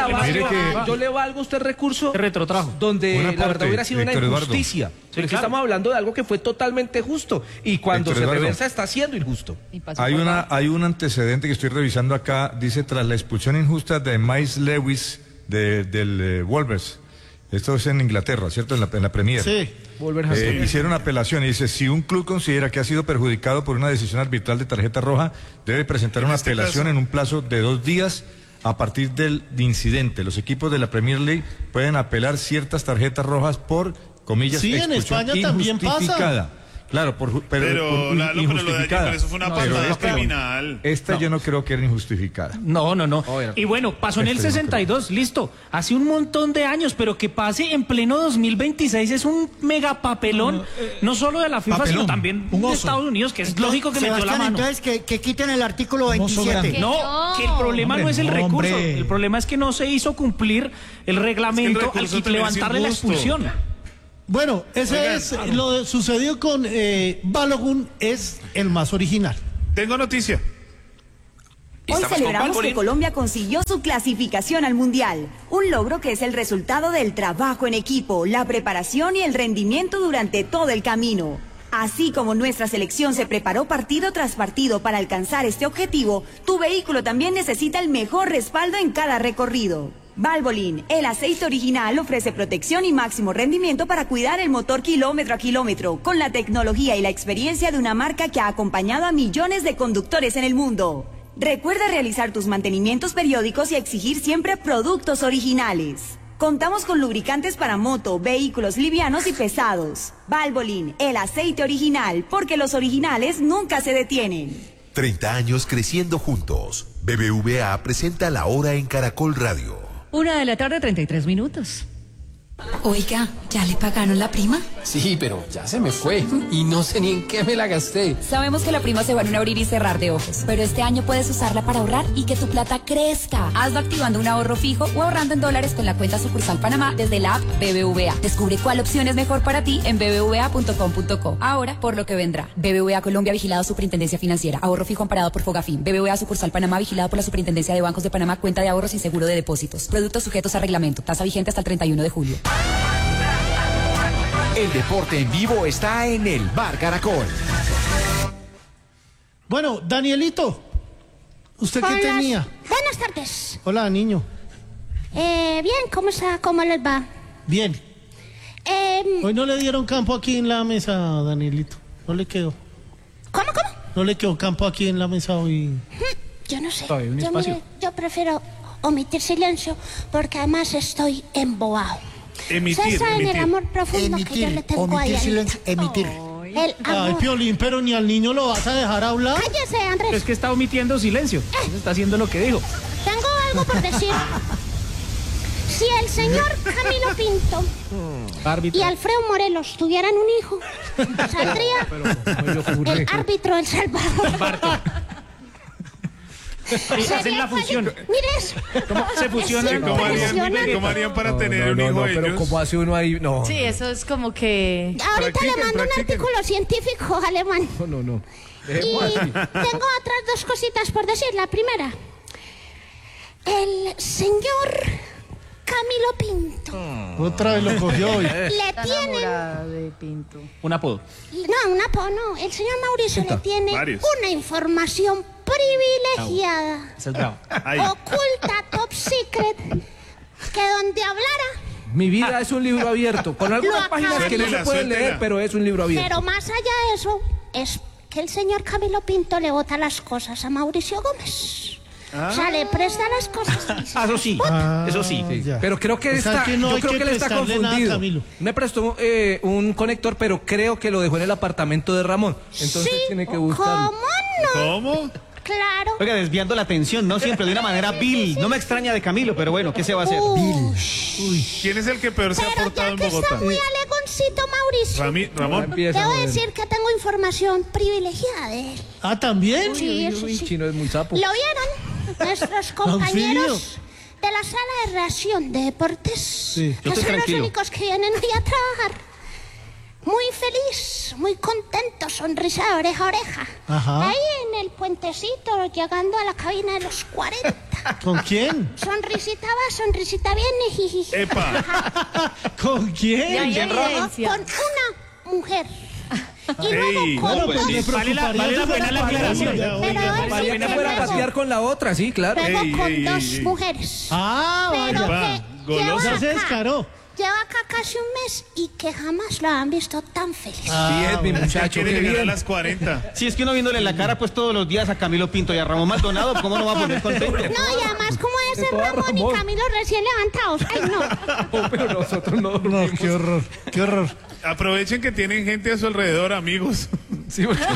Speaker 5: Yo le valgo a usted recurso
Speaker 2: retrotrajo,
Speaker 5: donde la verdad hubiera sido una injusticia. Pero estamos hablando de algo que fue totalmente justo y cuando se reversa está siendo injusto.
Speaker 4: Hay un antecedente que estoy revisando acá, dice tras la expulsión injusta de Miles Lewis del Wolves. Esto es en Inglaterra, ¿cierto? En la Premier.
Speaker 3: Sí.
Speaker 4: Hicieron apelación y dice, si un club considera que ha sido perjudicado por una decisión arbitral de tarjeta roja, debe presentar una apelación en un plazo de 2 días a partir del incidente. Los equipos de la Premier League pueden apelar ciertas tarjetas rojas por, comillas,
Speaker 3: sí, en España también pasa.
Speaker 4: Claro, pero
Speaker 7: injustificada. Pero eso fue una patada criminal.
Speaker 4: Esta yo no creo que era injustificada.
Speaker 2: No. Y bueno, pasó en el 62, listo. Hace un montón de años, pero que pase en pleno 2026 es un mega papelón, no solo de la FIFA, sino también de Estados Unidos, que es lógico que metió la mano.
Speaker 8: Entonces, que quiten el artículo 27.
Speaker 2: No, que el problema no es el recurso. El problema es que no se hizo cumplir el reglamento al levantarle la expulsión.
Speaker 3: Bueno, lo sucedió con Balogun, es el más original.
Speaker 7: Tengo noticia.
Speaker 16: Hoy celebramos que Colombia consiguió su clasificación al Mundial, un logro que es el resultado del trabajo en equipo, la preparación y el rendimiento durante todo el camino. Así como nuestra selección se preparó partido tras partido para alcanzar este objetivo, tu vehículo también necesita el mejor respaldo en cada recorrido. Valvoline, el aceite original, ofrece protección y máximo rendimiento para cuidar el motor kilómetro a kilómetro, con la tecnología y la experiencia de una marca que ha acompañado a millones de conductores en el mundo. Recuerda realizar tus mantenimientos periódicos y exigir siempre productos originales. Contamos con lubricantes para moto, vehículos livianos y pesados. Valvoline, el aceite original, porque los originales nunca se detienen.
Speaker 15: 30 años creciendo juntos. BBVA presenta La Hora en Caracol Radio.
Speaker 13: 1:33 p.m.
Speaker 17: Oiga, ¿ya le pagaron la prima?
Speaker 18: Sí, pero ya se me fue y no sé ni en qué me la gasté.
Speaker 17: Sabemos que la prima se va en un abrir y cerrar de ojos, pero este año puedes usarla para ahorrar y que tu plata crezca. Hazlo activando un ahorro fijo o ahorrando en dólares con la cuenta sucursal Panamá desde la app BBVA. Descubre cuál opción es mejor para ti en bbva.com.co. Ahora, por lo que vendrá. BBVA Colombia, vigilado Superintendencia Financiera. Ahorro fijo amparado por Fogafín. BBVA sucursal Panamá, vigilado por la Superintendencia de Bancos de Panamá. Cuenta de ahorros sin seguro de depósitos. Productos sujetos a reglamento. Tasa vigente hasta el 31 de julio.
Speaker 14: El deporte en vivo está en el Bar Caracol.
Speaker 3: Bueno, Danielito, ¿usted qué tenía?
Speaker 19: Buenas tardes.
Speaker 3: Hola, niño.
Speaker 19: Bien, ¿cómo les va?
Speaker 3: Bien. Hoy no le dieron campo aquí en la mesa, Danielito. No le quedó.
Speaker 19: ¿Cómo?
Speaker 3: No le quedó campo aquí en la mesa hoy.
Speaker 19: Yo no sé. Yo prefiero omitir silencio porque además estoy embobado.
Speaker 7: Emitir.
Speaker 19: En el amor profundo que yo le tengo a
Speaker 8: silencio, emitir.
Speaker 19: El amor.
Speaker 3: Ay, Piolín, pero ni al niño lo vas a dejar hablar.
Speaker 19: Cállese, Andrés.
Speaker 2: Es que está omitiendo silencio. Está haciendo lo que dijo.
Speaker 19: Tengo algo por decir. Si el señor Camilo Pinto y Alfredo Morelos tuvieran un hijo, saldría el árbitro El Salvador.
Speaker 2: Hacen la fusión.
Speaker 19: Mire eso.
Speaker 2: ¿Cómo se fusionan?
Speaker 7: ¿Cómo harían para tener un hijo ellos?
Speaker 5: Pero ¿cómo hace uno ahí? No.
Speaker 6: Sí, eso es como que...
Speaker 19: Ahorita le mando un artículo científico alemán.
Speaker 5: No.
Speaker 19: Y tengo otras dos cositas por decir. La primera, el señor Camilo Pinto.
Speaker 3: Otra vez lo cogió hoy.
Speaker 19: Le tienen...
Speaker 6: de Pinto.
Speaker 2: Un apodo.
Speaker 19: No, un apodo no. El señor Mauricio le tiene una información privilegiada, oculta, top secret, que donde hablara...
Speaker 5: Mi vida es un libro abierto, con algunas páginas que no se pueden leer, pero es un libro abierto.
Speaker 19: Pero más allá de eso, es que el señor Camilo Pinto le bota las cosas a Mauricio Gómez. O sea, le presta las cosas.
Speaker 2: Eso sí, eso sí.
Speaker 5: Pero creo que yo creo que él está confundido. Me prestó un conector, pero creo que lo dejó en el apartamento de Ramón. Entonces tiene que buscarlo.
Speaker 7: ¿Cómo?
Speaker 19: Claro.
Speaker 1: Oiga, desviando la atención, no siempre de una manera vil. No me extraña de Camilo, pero bueno, ¿qué se va a hacer?
Speaker 7: Uy, ¿quién es el que peor se ha portado en Bogotá?
Speaker 19: Está muy alegoncito, Mauricio.
Speaker 7: Ramón.
Speaker 19: Debo decir que tengo información privilegiada de él.
Speaker 3: ¿Ah, también?
Speaker 19: Sí, eso sí.
Speaker 5: Chino es muy sapo.
Speaker 19: ¿Lo vieron? Nuestros compañeros de la sala de reacción de deportes.
Speaker 3: Sí,
Speaker 19: que son los únicos que vienen hoy a trabajar. Muy feliz, muy contento, sonrisa de oreja a oreja.
Speaker 3: Ajá.
Speaker 19: Ahí en el puentecito, llegando a la cabina de los 40.
Speaker 3: ¿Con quién?
Speaker 19: Sonrisita va, sonrisita viene, jijiji.
Speaker 7: ¡Epa!
Speaker 3: ¿Con quién?
Speaker 19: Con una mujer. Y luego con
Speaker 2: vale la pena la aclaración.
Speaker 5: Mariana fuera a pasear con la otra, sí, claro.
Speaker 19: Luego con dos mujeres.
Speaker 3: Ah, vaya.
Speaker 7: Golosa
Speaker 3: se descaró.
Speaker 19: Lleva acá casi un mes y que jamás lo han visto tan feliz.
Speaker 5: Sí, es mi muchacho.
Speaker 7: Quiere llegar a las 40.
Speaker 1: Si es que uno viéndole la cara pues todos los días a Camilo Pinto y a Ramón Maldonado, ¿cómo no va a poner contento?
Speaker 19: No, y además como es el Ramón y Camilo recién levantados. Ay, no.
Speaker 5: Pero nosotros no dormimos.
Speaker 3: No, qué horror, qué horror.
Speaker 7: Aprovechen que tienen gente a su alrededor, amigos.
Speaker 5: Sí, porque...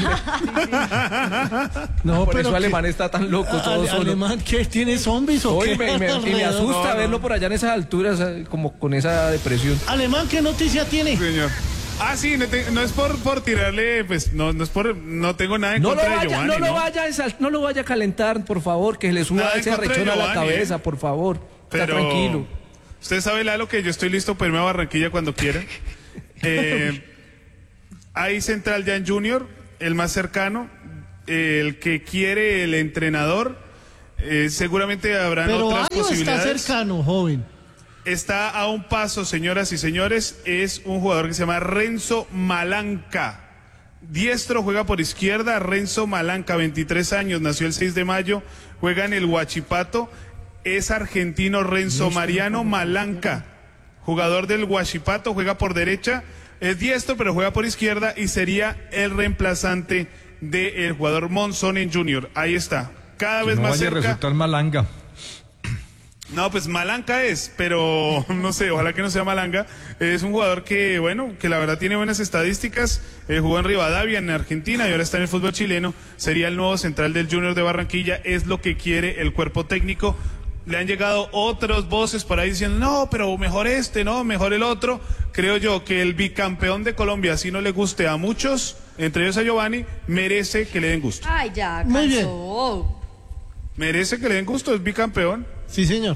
Speaker 5: No, por eso Alemán está tan loco.
Speaker 3: ¿Alemán qué? ¿Tiene zombies o qué?
Speaker 5: Y me asusta verlo por allá en esas alturas, como con esa depresión.
Speaker 3: Alemán, ¿qué noticia tiene?
Speaker 7: Señor. Ah, sí, no es por tirarle, pues, no tengo nada en contra de Giovanni,
Speaker 5: no lo vaya a calentar, por favor, que le suba ese arrechón a la cabeza, por favor. Está tranquilo.
Speaker 7: Usted sabe, Lalo, que yo estoy listo para irme a Barranquilla cuando quiera.
Speaker 20: Hay central ya en Junior, el más cercano, el que quiere el entrenador. Seguramente habrán otras posibilidades.
Speaker 3: Pero está cercano, joven.
Speaker 20: Está a un paso, señoras y señores. Es un jugador que se llama Renzo Malanca. Diestro, juega por izquierda. Renzo Malanca, 23 años, nació el 6 de mayo, juega en el Huachipato. Es argentino Renzo Mariano Malanca, jugador del Huachipato, juega por derecha. Es diestro, pero juega por izquierda y sería el reemplazante del jugador Monzón en Junior. Ahí está. Cada vez más cerca.
Speaker 4: No vaya a resultar Malanga.
Speaker 20: No, pues Malanca es, pero no sé, ojalá que no sea Malanga. Es un jugador que, bueno, que la verdad tiene buenas estadísticas. Jugó en Rivadavia, en Argentina, y ahora está en el fútbol chileno. Sería el nuevo central del Junior de Barranquilla. Es lo que quiere el cuerpo técnico. Le han llegado otras voces por ahí diciendo, no, pero mejor este, no, mejor el otro. Creo yo que el bicampeón de Colombia, si no le guste a muchos, entre ellos a Giovanni, merece que le den gusto.
Speaker 6: Ay, ya, cansó.
Speaker 3: Muy bien.
Speaker 20: Merece que le den gusto, es bicampeón.
Speaker 3: Sí, señor.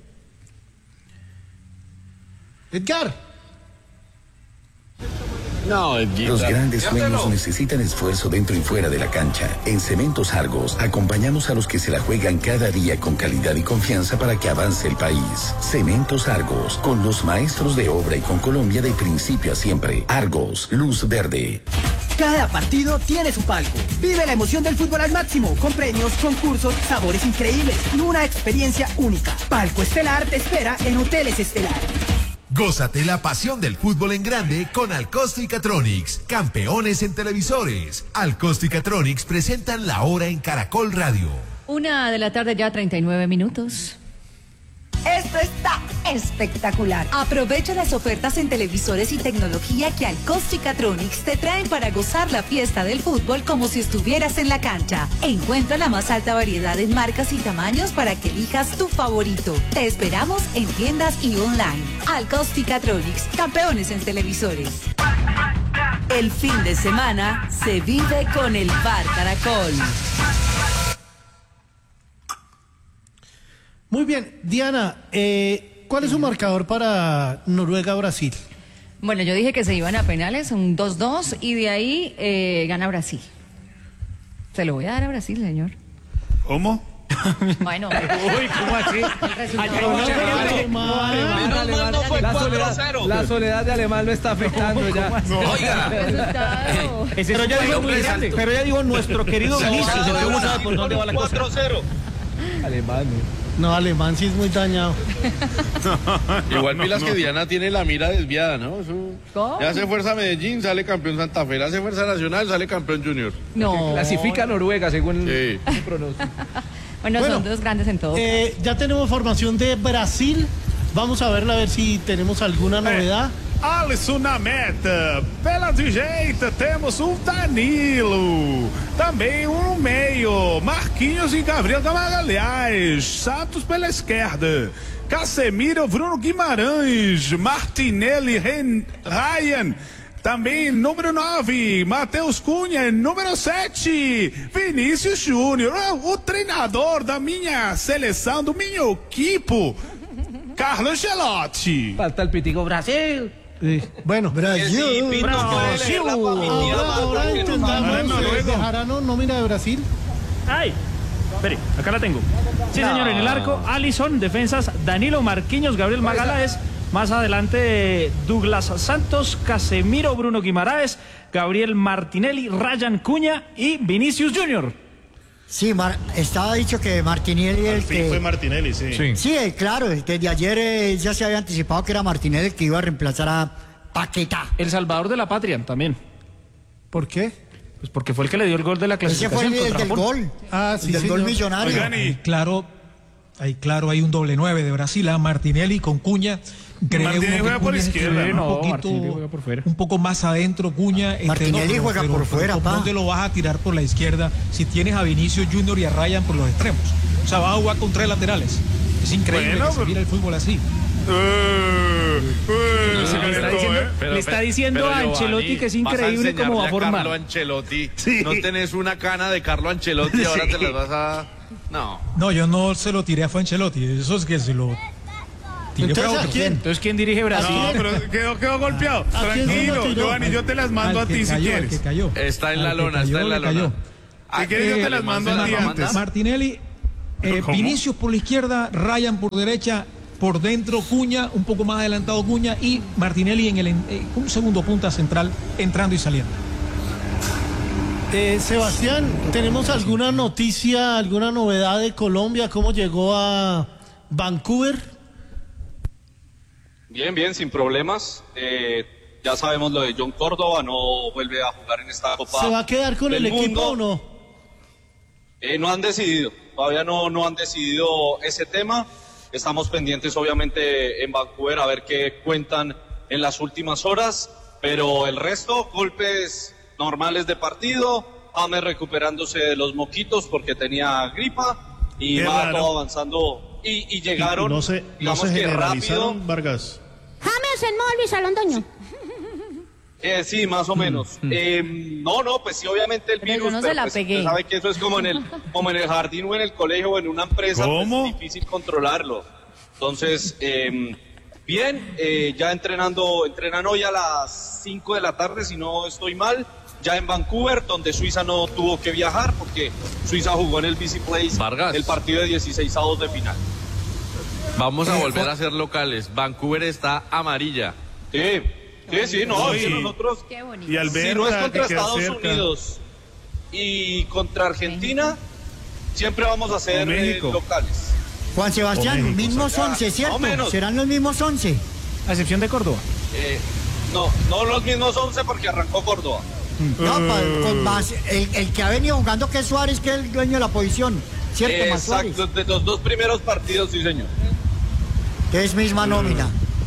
Speaker 3: Edgar.
Speaker 21: No, los grandes sueños necesitan esfuerzo dentro y fuera de la cancha. En Cementos Argos acompañamos a los que se la juegan cada día con calidad y confianza para que avance el país. Cementos Argos, con los maestros de obra y con Colombia de principio a siempre. Argos, luz verde.
Speaker 22: Cada partido tiene su palco. Vive la emoción del fútbol al máximo, con premios, concursos, sabores increíbles y una experiencia única. Palco Estelar te espera en Hoteles Estelar.
Speaker 15: Gózate la pasión del fútbol en grande con Alcosto y Catronics, campeones en televisores. Alcosto y Catronics presentan La Hora en Caracol Radio.
Speaker 13: 1:00 p.m. ya 39 minutos.
Speaker 16: Esto está espectacular. Aprovecha las ofertas en televisores y tecnología que Alcosto y Catronics te traen para gozar la fiesta del fútbol como si estuvieras en la cancha. Encuentra la más alta variedad en marcas y tamaños para que elijas tu favorito. Te esperamos en tiendas y online. Alcosto y Catronics, campeones en televisores. El fin de semana se vive con el Bar Caracol.
Speaker 3: Muy bien, Diana, ¿cuál es su marcador para Noruega-Brasil?
Speaker 13: Bueno, yo dije que se iban a penales, un 2-2, y de ahí gana Brasil. Se lo voy a dar a Brasil, señor.
Speaker 20: ¿Cómo?
Speaker 13: Bueno.
Speaker 5: Uy, ¿cómo así? La soledad de Alemán lo está afectando ya.
Speaker 12: Oiga.
Speaker 1: Pero ya digo, nuestro querido Vinicius, no sabe por dónde va la cosa.
Speaker 11: 4-0.
Speaker 5: Alemán.
Speaker 3: No, Alemán sí es muy dañado.
Speaker 10: Igual miras que Diana tiene la mira desviada, ¿no?
Speaker 13: ¿Cómo?
Speaker 10: Ya hace fuerza Medellín, sale campeón Santa Fe. Hace fuerza Nacional, sale campeón Junior.
Speaker 13: No.
Speaker 5: Clasifica Noruega según el pronóstico.
Speaker 13: Bueno, son dos grandes en todo.
Speaker 3: Ya tenemos formación de Brasil. Vamos a verla, a ver si tenemos alguna novedad.
Speaker 20: Alisson na meta, pela direita temos Danilo, também no meio, Marquinhos e Gabriel Magalhães, Santos pela esquerda, Casemiro, Bruno Guimarães, Martinelli, Ryan, também número 9, Matheus Cunha, número 7, Vinícius Júnior, o treinador da minha seleção, do meu equipo, Carlo Ancelotti.
Speaker 5: Falta el pitico Brasil.
Speaker 3: Bueno, Brasil. Ahora intentamos dejar a nómina de Brasil.
Speaker 2: ¡Ay! Espere, acá la tengo. Sí, señor, en el arco, Alisson, defensas, Danilo, Marquinhos, Gabriel Magalhães. Más adelante, Douglas Santos, Casemiro, Bruno Guimaraes, Gabriel Martinelli, Ryan Cunha y Vinicius Junior.
Speaker 8: Sí, estaba dicho que Martinelli el que...
Speaker 7: fue Martinelli, sí.
Speaker 8: Sí, claro, desde ayer ya se había anticipado que era Martinelli el que iba a reemplazar a Paquetá.
Speaker 2: El salvador de la patria también.
Speaker 3: ¿Por qué?
Speaker 2: Pues porque fue el que le dio el gol de la clasificación.
Speaker 8: Ese fue el del gol.
Speaker 3: Ah, sí,
Speaker 8: del gol millonario.
Speaker 9: Claro, hay un doble 9 de Brasil, Martinelli con Cuña.
Speaker 20: Martinelli juega por izquierda,
Speaker 9: un poco más adentro, Cuña.
Speaker 8: Martinelli juega por fuera,
Speaker 9: ¿por dónde lo vas a tirar por la izquierda si tienes a Vinicius Junior y a Ryan por los extremos? O sea, vas a jugar con 3 laterales. Es increíble que se mira el fútbol así.
Speaker 2: Le está diciendo a Ancelotti que es increíble cómo va a formar.
Speaker 10: Carlo Ancelotti. Sí. No tenés una cana de Carlo Ancelotti, ahora te las vas a...
Speaker 9: No, yo no se lo tiré a Ancelotti. Eso es que se lo
Speaker 3: Martínez.
Speaker 2: Entonces, ¿quién dirige Brasil?
Speaker 20: No, pero quedó golpeado. Tranquilo, Giovanni, yo te las mando a ti si quieres.
Speaker 10: Está en la lona, está en la lona.
Speaker 20: Si quieres, yo te las mando a ti antes.
Speaker 9: Martinelli, Vinicius por la izquierda, Ryan por derecha, por dentro Cuña, un poco más adelantado Cuña y Martinelli en un segundo punta central entrando y saliendo.
Speaker 3: Sebastián, ¿tenemos alguna noticia, alguna novedad de Colombia? ¿Cómo llegó a Vancouver?
Speaker 11: Bien, sin problemas. Ya sabemos lo de John Córdoba, no vuelve a jugar en esta Copa.
Speaker 3: ¿Se va a quedar con el equipo o no?
Speaker 11: No han decidido, todavía no han decidido ese tema. Estamos pendientes obviamente en Vancouver a ver qué cuentan en las últimas horas, pero el resto, golpes normales de partido, James recuperándose de los moquitos porque tenía gripa y va todo avanzando y llegaron,
Speaker 20: no se generalizaron, Vargas.
Speaker 19: James en modo Luis Alondoño.
Speaker 11: Sí, más o menos. Pues sí, obviamente el virus,
Speaker 6: no se la pegué.
Speaker 11: Sabe que eso es como en el jardín o en el colegio o en una empresa, pues es difícil controlarlo. Entonces, bien, ya entrenan hoy a las 5 de la tarde, si no estoy mal, ya en Vancouver, donde Suiza no tuvo que viajar porque Suiza jugó en el BC Place el partido de 16avos de final.
Speaker 10: Vamos a volver a ser locales. Vancouver está amarilla.
Speaker 11: Sí, nosotros,
Speaker 20: y Alberta,
Speaker 11: si no es contra Estados Unidos y contra Argentina, siempre vamos a ser locales.
Speaker 8: Juan Sebastián, mismos 11, ¿cierto? ¿Serán los mismos 11?
Speaker 2: A excepción de Córdoba.
Speaker 11: No los mismos 11 porque arrancó Córdoba.
Speaker 8: No, con más, el que ha venido jugando que es Suárez, que es el dueño de la posición, ¿cierto? Más Suárez.
Speaker 11: Exacto, de los 2 primeros partidos, sí señor.
Speaker 8: Que es misma nómina.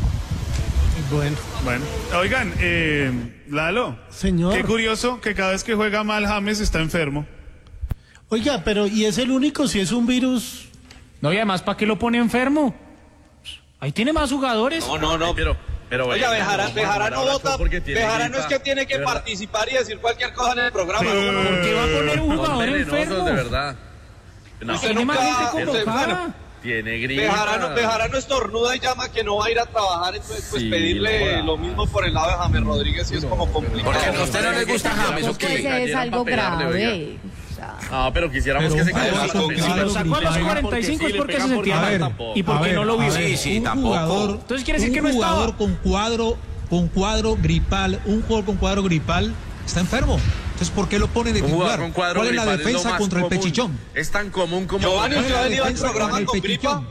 Speaker 20: Bueno, oigan, Lalo,
Speaker 3: señor,
Speaker 20: qué curioso que cada vez que juega mal James está enfermo.
Speaker 3: Oiga, pero ¿y es el único si es un virus?
Speaker 2: No, y además, ¿para qué lo pone enfermo? Ahí tiene más jugadores.
Speaker 11: No, pero oiga, Bejarano vota, Bejarano es que tiene que participar y decir cualquier cosa en el programa.
Speaker 2: ¿Por qué va a poner un jugador enfermo?
Speaker 10: De verdad.
Speaker 11: No, tiene más gente colocada.
Speaker 10: Tiene gripa.
Speaker 11: Bejarano estornuda y llama que no va a ir a trabajar, entonces pues pedirle lo mismo por el lado de James Rodríguez y es como complicado.
Speaker 12: Porque a usted no le gusta James, ¿o qué?
Speaker 6: Es algo grave.
Speaker 10: No, pero quisiéramos que se quede.
Speaker 2: Si lo sacó a los 45 es porque se sentía mal. Y porque no lo vio.
Speaker 12: Sí, tampoco.
Speaker 2: Entonces quiere decir que no estaba.
Speaker 9: Un jugador con cuadro gripal, está enfermo. Entonces, ¿por qué lo pone de titular? ¿Cuál es la defensa contra el pechichón?
Speaker 10: Es tan común como...
Speaker 11: Giovanni, ¿usted ha venido al programa con gripa?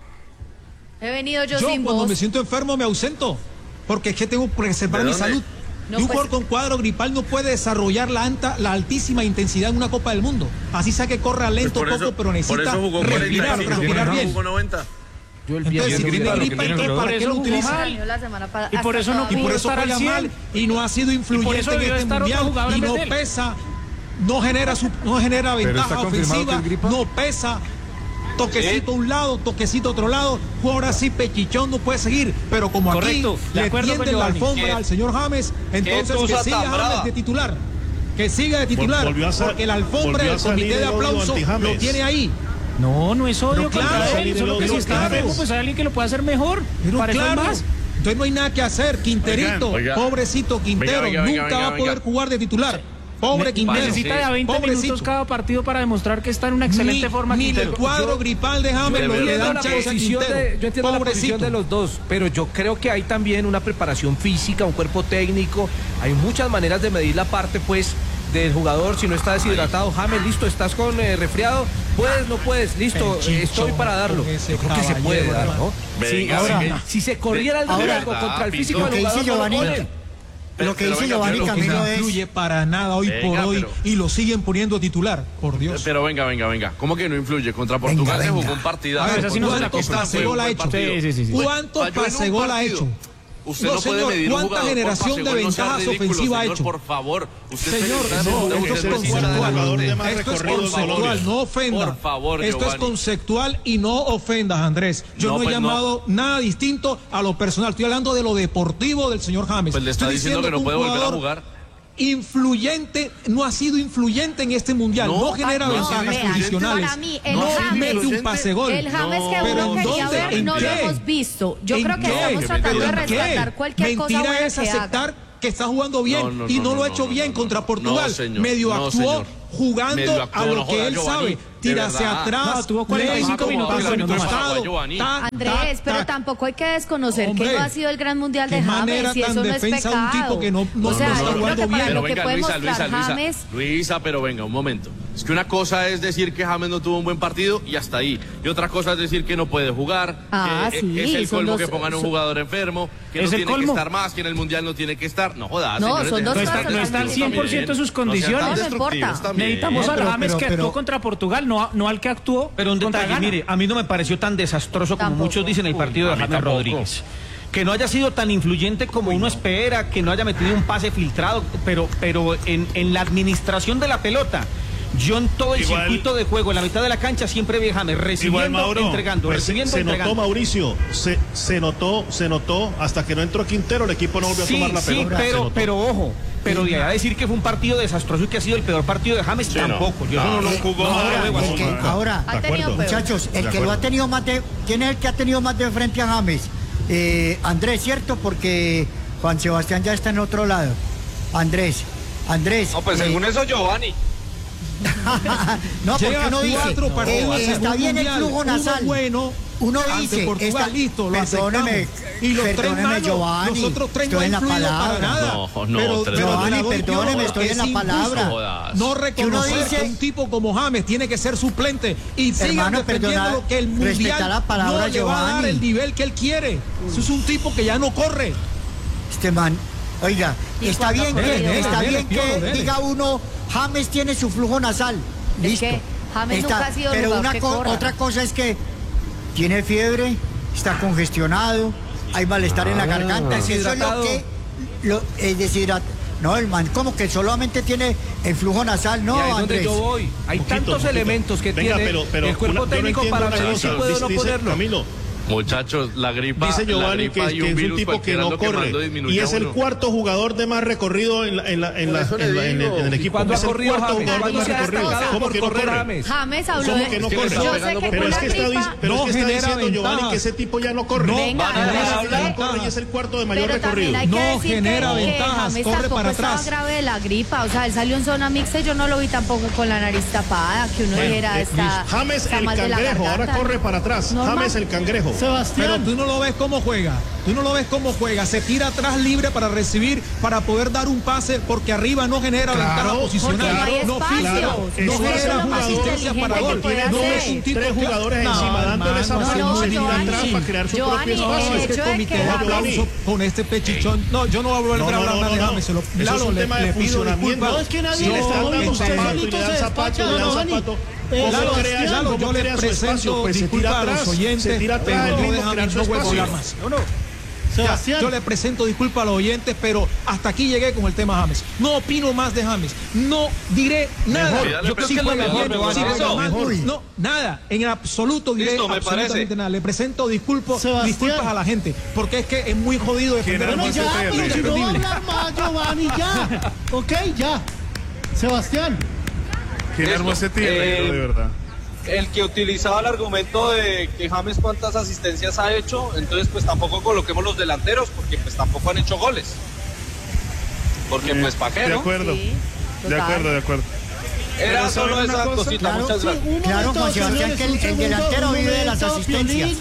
Speaker 6: He venido yo sin voz.
Speaker 9: Cuando me siento enfermo me ausento, porque es que tengo que preservar mi salud.
Speaker 6: No,
Speaker 9: un jugador con cuadro gripal no puede desarrollar la altísima intensidad en una Copa del Mundo. Así sea que corra lento poco, pero necesita respirar bien. Entonces, si tiene gripa, ¿para qué lo utiliza?
Speaker 2: Y por eso no pudo estar al 100
Speaker 9: y no ha sido influyente en este mundial y no pesa, no genera ventaja ofensiva, no pesa. Toquecito un lado, toquecito otro lado, ahora sí Pechichón no puede seguir, pero como aquí le tienden la alfombra al señor James, entonces que siga James de titular, porque la alfombra del comité de aplauso lo tiene ahí.
Speaker 2: No es odio contra él, solo que si está enfermo, pues hay alguien que lo pueda hacer mejor. Para eso más.
Speaker 9: Entonces no hay nada que hacer. Quinterito, pobrecito Quintero, nunca va a poder jugar de titular. Pobre Quintero.
Speaker 2: Necesita de 20 minutos cada partido para demostrar que está en una excelente forma.
Speaker 9: Ni el cuadro gripal de James le dan chance a Quintero.
Speaker 5: Yo entiendo la posición de los dos, pero yo creo que hay también una preparación física, un cuerpo técnico. Hay muchas maneras de medir la parte, pues, del jugador. Si no está deshidratado, James, listo, estás con resfriado, puedes, no puedes, listo, estoy para darlo. Yo creo que se puede dar, ¿no? Si se corriera el riesgo contra el físico del jugador,
Speaker 8: lo que dice Giovanni Camilo
Speaker 9: no influye para nada hoy por hoy y lo siguen poniendo titular, por Dios.
Speaker 10: Pero venga. ¿Cómo que no influye? Contra Portugal se jugó un partido.
Speaker 9: ¿Cuántos pasegol ha hecho? ¿Cuántos pasegol ha hecho?
Speaker 10: Usted no puede medir un
Speaker 9: ¿cuánta generación de ventajas ofensivas ha hecho?
Speaker 10: Por favor,
Speaker 9: señor, esto es conceptual, no ofenda.
Speaker 10: Por favor,
Speaker 9: esto es conceptual y no ofendas, Andrés. Yo no he llamado nada distinto a lo personal. Estoy hablando de lo deportivo del señor James.
Speaker 10: Pues le está diciendo que no puede volver a jugar.
Speaker 9: influyente, no ha sido influyente en este mundial, no genera ventajas posicionales, no mete un pase gol.
Speaker 6: El James que uno quería ver no lo hemos visto. Yo creo que estamos tratando de rescatar cualquier cosa buena
Speaker 9: mentira es aceptar que está jugando bien y no lo ha hecho bien contra Portugal. Medio actuó jugando a lo que él sabe. Tira hacia atrás.
Speaker 2: Tuvo 45 minutos.
Speaker 6: Andrés, pero tampoco hay que desconocer que no ha sido el gran mundial de James y eso no es pecado.
Speaker 9: Un tipo que no
Speaker 6: está
Speaker 9: jugando bien.
Speaker 10: Pero venga, Luisa, pero venga, un momento. Es que una cosa es decir que James no tuvo un buen partido y hasta ahí. Y otra cosa es decir que no puede jugar, que es el colmo que pongan un jugador enfermo, que no tiene que estar más, que en el mundial no tiene que estar. No jodas, señores.
Speaker 2: No está al 100% de sus condiciones.
Speaker 6: No importa.
Speaker 2: Necesitamos al James que actuó contra Portugal, no al que actuó.
Speaker 1: Pero un detalle, mire, a mí no me pareció tan desastroso como muchos dicen el partido de James Rodríguez. Que no haya sido tan influyente como uno espera, que no haya metido un pase filtrado, pero en la administración de la pelota. Yo en todo el circuito de juego, en la mitad de la cancha, siempre vi a James recibiendo, Mauro, entregando,
Speaker 7: pues
Speaker 1: recibiendo,
Speaker 7: se
Speaker 1: entregando.
Speaker 7: Notó, Mauricio, se notó, hasta que no entró Quintero, el equipo no volvió a tomar la pelota.
Speaker 1: Sí, pero ojo, pero de ahí a decir que fue un partido desastroso y que ha sido el peor partido de James, tampoco. Yo no lo jugó.
Speaker 8: Ahora, muchachos, el que lo ha tenido más de... ¿Quién es el que ha tenido más de frente a James? Andrés, ¿cierto? Porque Juan Sebastián ya está en otro lado. Andrés.
Speaker 11: No, pues según eso, Giovanni.
Speaker 8: No, porque uno dice está bien el flujo nasal. Uno dice,
Speaker 9: listo, perdóneme,
Speaker 8: y los Giovanni,
Speaker 9: los otros tres
Speaker 8: estoy en la palabra.
Speaker 9: Pero
Speaker 8: Giovanni, perdóneme, estoy en la palabra.
Speaker 9: No reconocer que un tipo como James tiene que ser suplente y sigan defendiendo lo que el mundial no le va a dar el nivel que él quiere. Eso es un tipo que ya no corre.
Speaker 8: Este man, oiga, está bien que diga uno, James tiene su flujo nasal. Listo.
Speaker 6: Es que James nunca ha sido
Speaker 8: pero
Speaker 6: que
Speaker 8: otra cosa es que tiene fiebre, está congestionado, hay malestar en la garganta. Eso es lo que es deshidratado. No, el man como que solamente tiene el flujo nasal, no,
Speaker 5: Andrés.
Speaker 8: Andrés.
Speaker 5: Yo voy. Hay tantos elementos que tiene el cuerpo técnico para medir si puede o no ponerlo.
Speaker 7: Camilo,
Speaker 10: muchachos, la gripa.
Speaker 7: Dice Giovanni que es un tipo que no corre y es el cuarto jugador de más recorrido en el equipo.
Speaker 5: ¿Cuándo
Speaker 7: es
Speaker 5: ha corrido
Speaker 7: el cuarto
Speaker 5: James?
Speaker 7: jugador de más recorrido. ¿Cómo que no corre?
Speaker 6: James habló
Speaker 7: ¿Cómo que no corre? Pero es que está diciendo Giovanni que ese tipo ya no corre. No corre y es el cuarto de mayor recorrido.
Speaker 9: No genera ventajas, corre para atrás.
Speaker 6: Estaba grave de la gripa, o sea, él salió en zona mixta y yo no lo vi tampoco con la nariz tapada, que uno dijera
Speaker 7: James el cangrejo, ahora corre para atrás. James el cangrejo.
Speaker 9: Sebastián. Pero tú no lo ves cómo juega, se tira atrás libre para recibir, para poder dar un pase, porque arriba no genera ventaja posicional, no filtra, no genera asistencia para gol, no es un tipo
Speaker 7: tres jugadores encima dándole esa mano atrás para crear su propio espacio.
Speaker 9: Este comité de aplauso con este pechichón, no, yo no voy a volver a hablar nada de James,
Speaker 7: eso es un tema de funcionamiento.
Speaker 3: No, es que nadie le está hablando, usted solito se despacha,
Speaker 9: Lalo, yo le presento disculpas a los oyentes, pero no dejan no vuelvo a hablar más. Yo le presento disculpas a los oyentes, pero hasta aquí llegué con el tema James. No opino más de James. No diré nada. Yo creo que es mejor. No, nada. En absoluto diré absolutamente nada. Le presento disculpas a la gente, porque es que es muy jodido defender
Speaker 3: a ya, pero si no hablar más, Giovanni, ya. Ok, ya. Sebastián.
Speaker 20: ¿Quién armó ese tierra, de verdad?
Speaker 11: El que utilizaba el argumento de que James cuántas asistencias ha hecho, entonces pues tampoco coloquemos los delanteros porque pues tampoco han hecho goles. Porque pues ¿para qué, no?
Speaker 20: De acuerdo, sí, de acuerdo.
Speaker 11: Era solo esa cosita, muchas gracias.
Speaker 8: Claro, Juan Sebastián, que el delantero vive de las asistencias.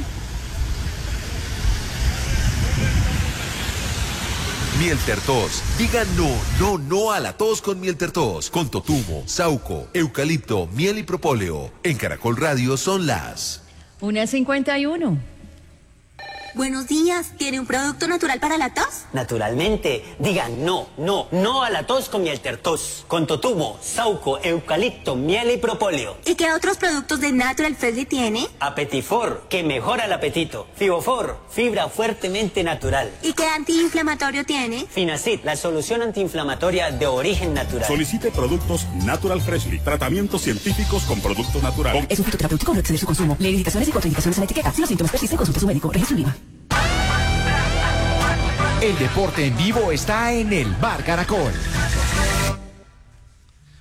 Speaker 15: Mieltertos. Diga no a la tos con Mieltertos. Con totumo, sauco, eucalipto, miel y propóleo. En Caracol Radio son las
Speaker 13: 1:51.
Speaker 17: Buenos días, ¿tiene un producto natural para la tos?
Speaker 18: Naturalmente, digan no a la tos con Mieltertos. Con totumo, sauco, eucalipto, miel y propóleo.
Speaker 17: ¿Y qué otros productos de Natural Freshly tiene?
Speaker 18: Apetifor, que mejora el apetito. Fibofor, fibra fuertemente natural.
Speaker 17: ¿Y qué antiinflamatorio tiene?
Speaker 18: Finacid, la solución antiinflamatoria de origen natural.
Speaker 23: Solicite productos Natural Freshly, tratamientos científicos con productos naturales.
Speaker 24: Es un fitoterapéutico, no exceder su consumo. Lee indicaciones y contraindicaciones en la etiqueta. Si los síntomas persisten, consulte a su médico. Registro IVA.
Speaker 15: El deporte en vivo está en el Bar Caracol.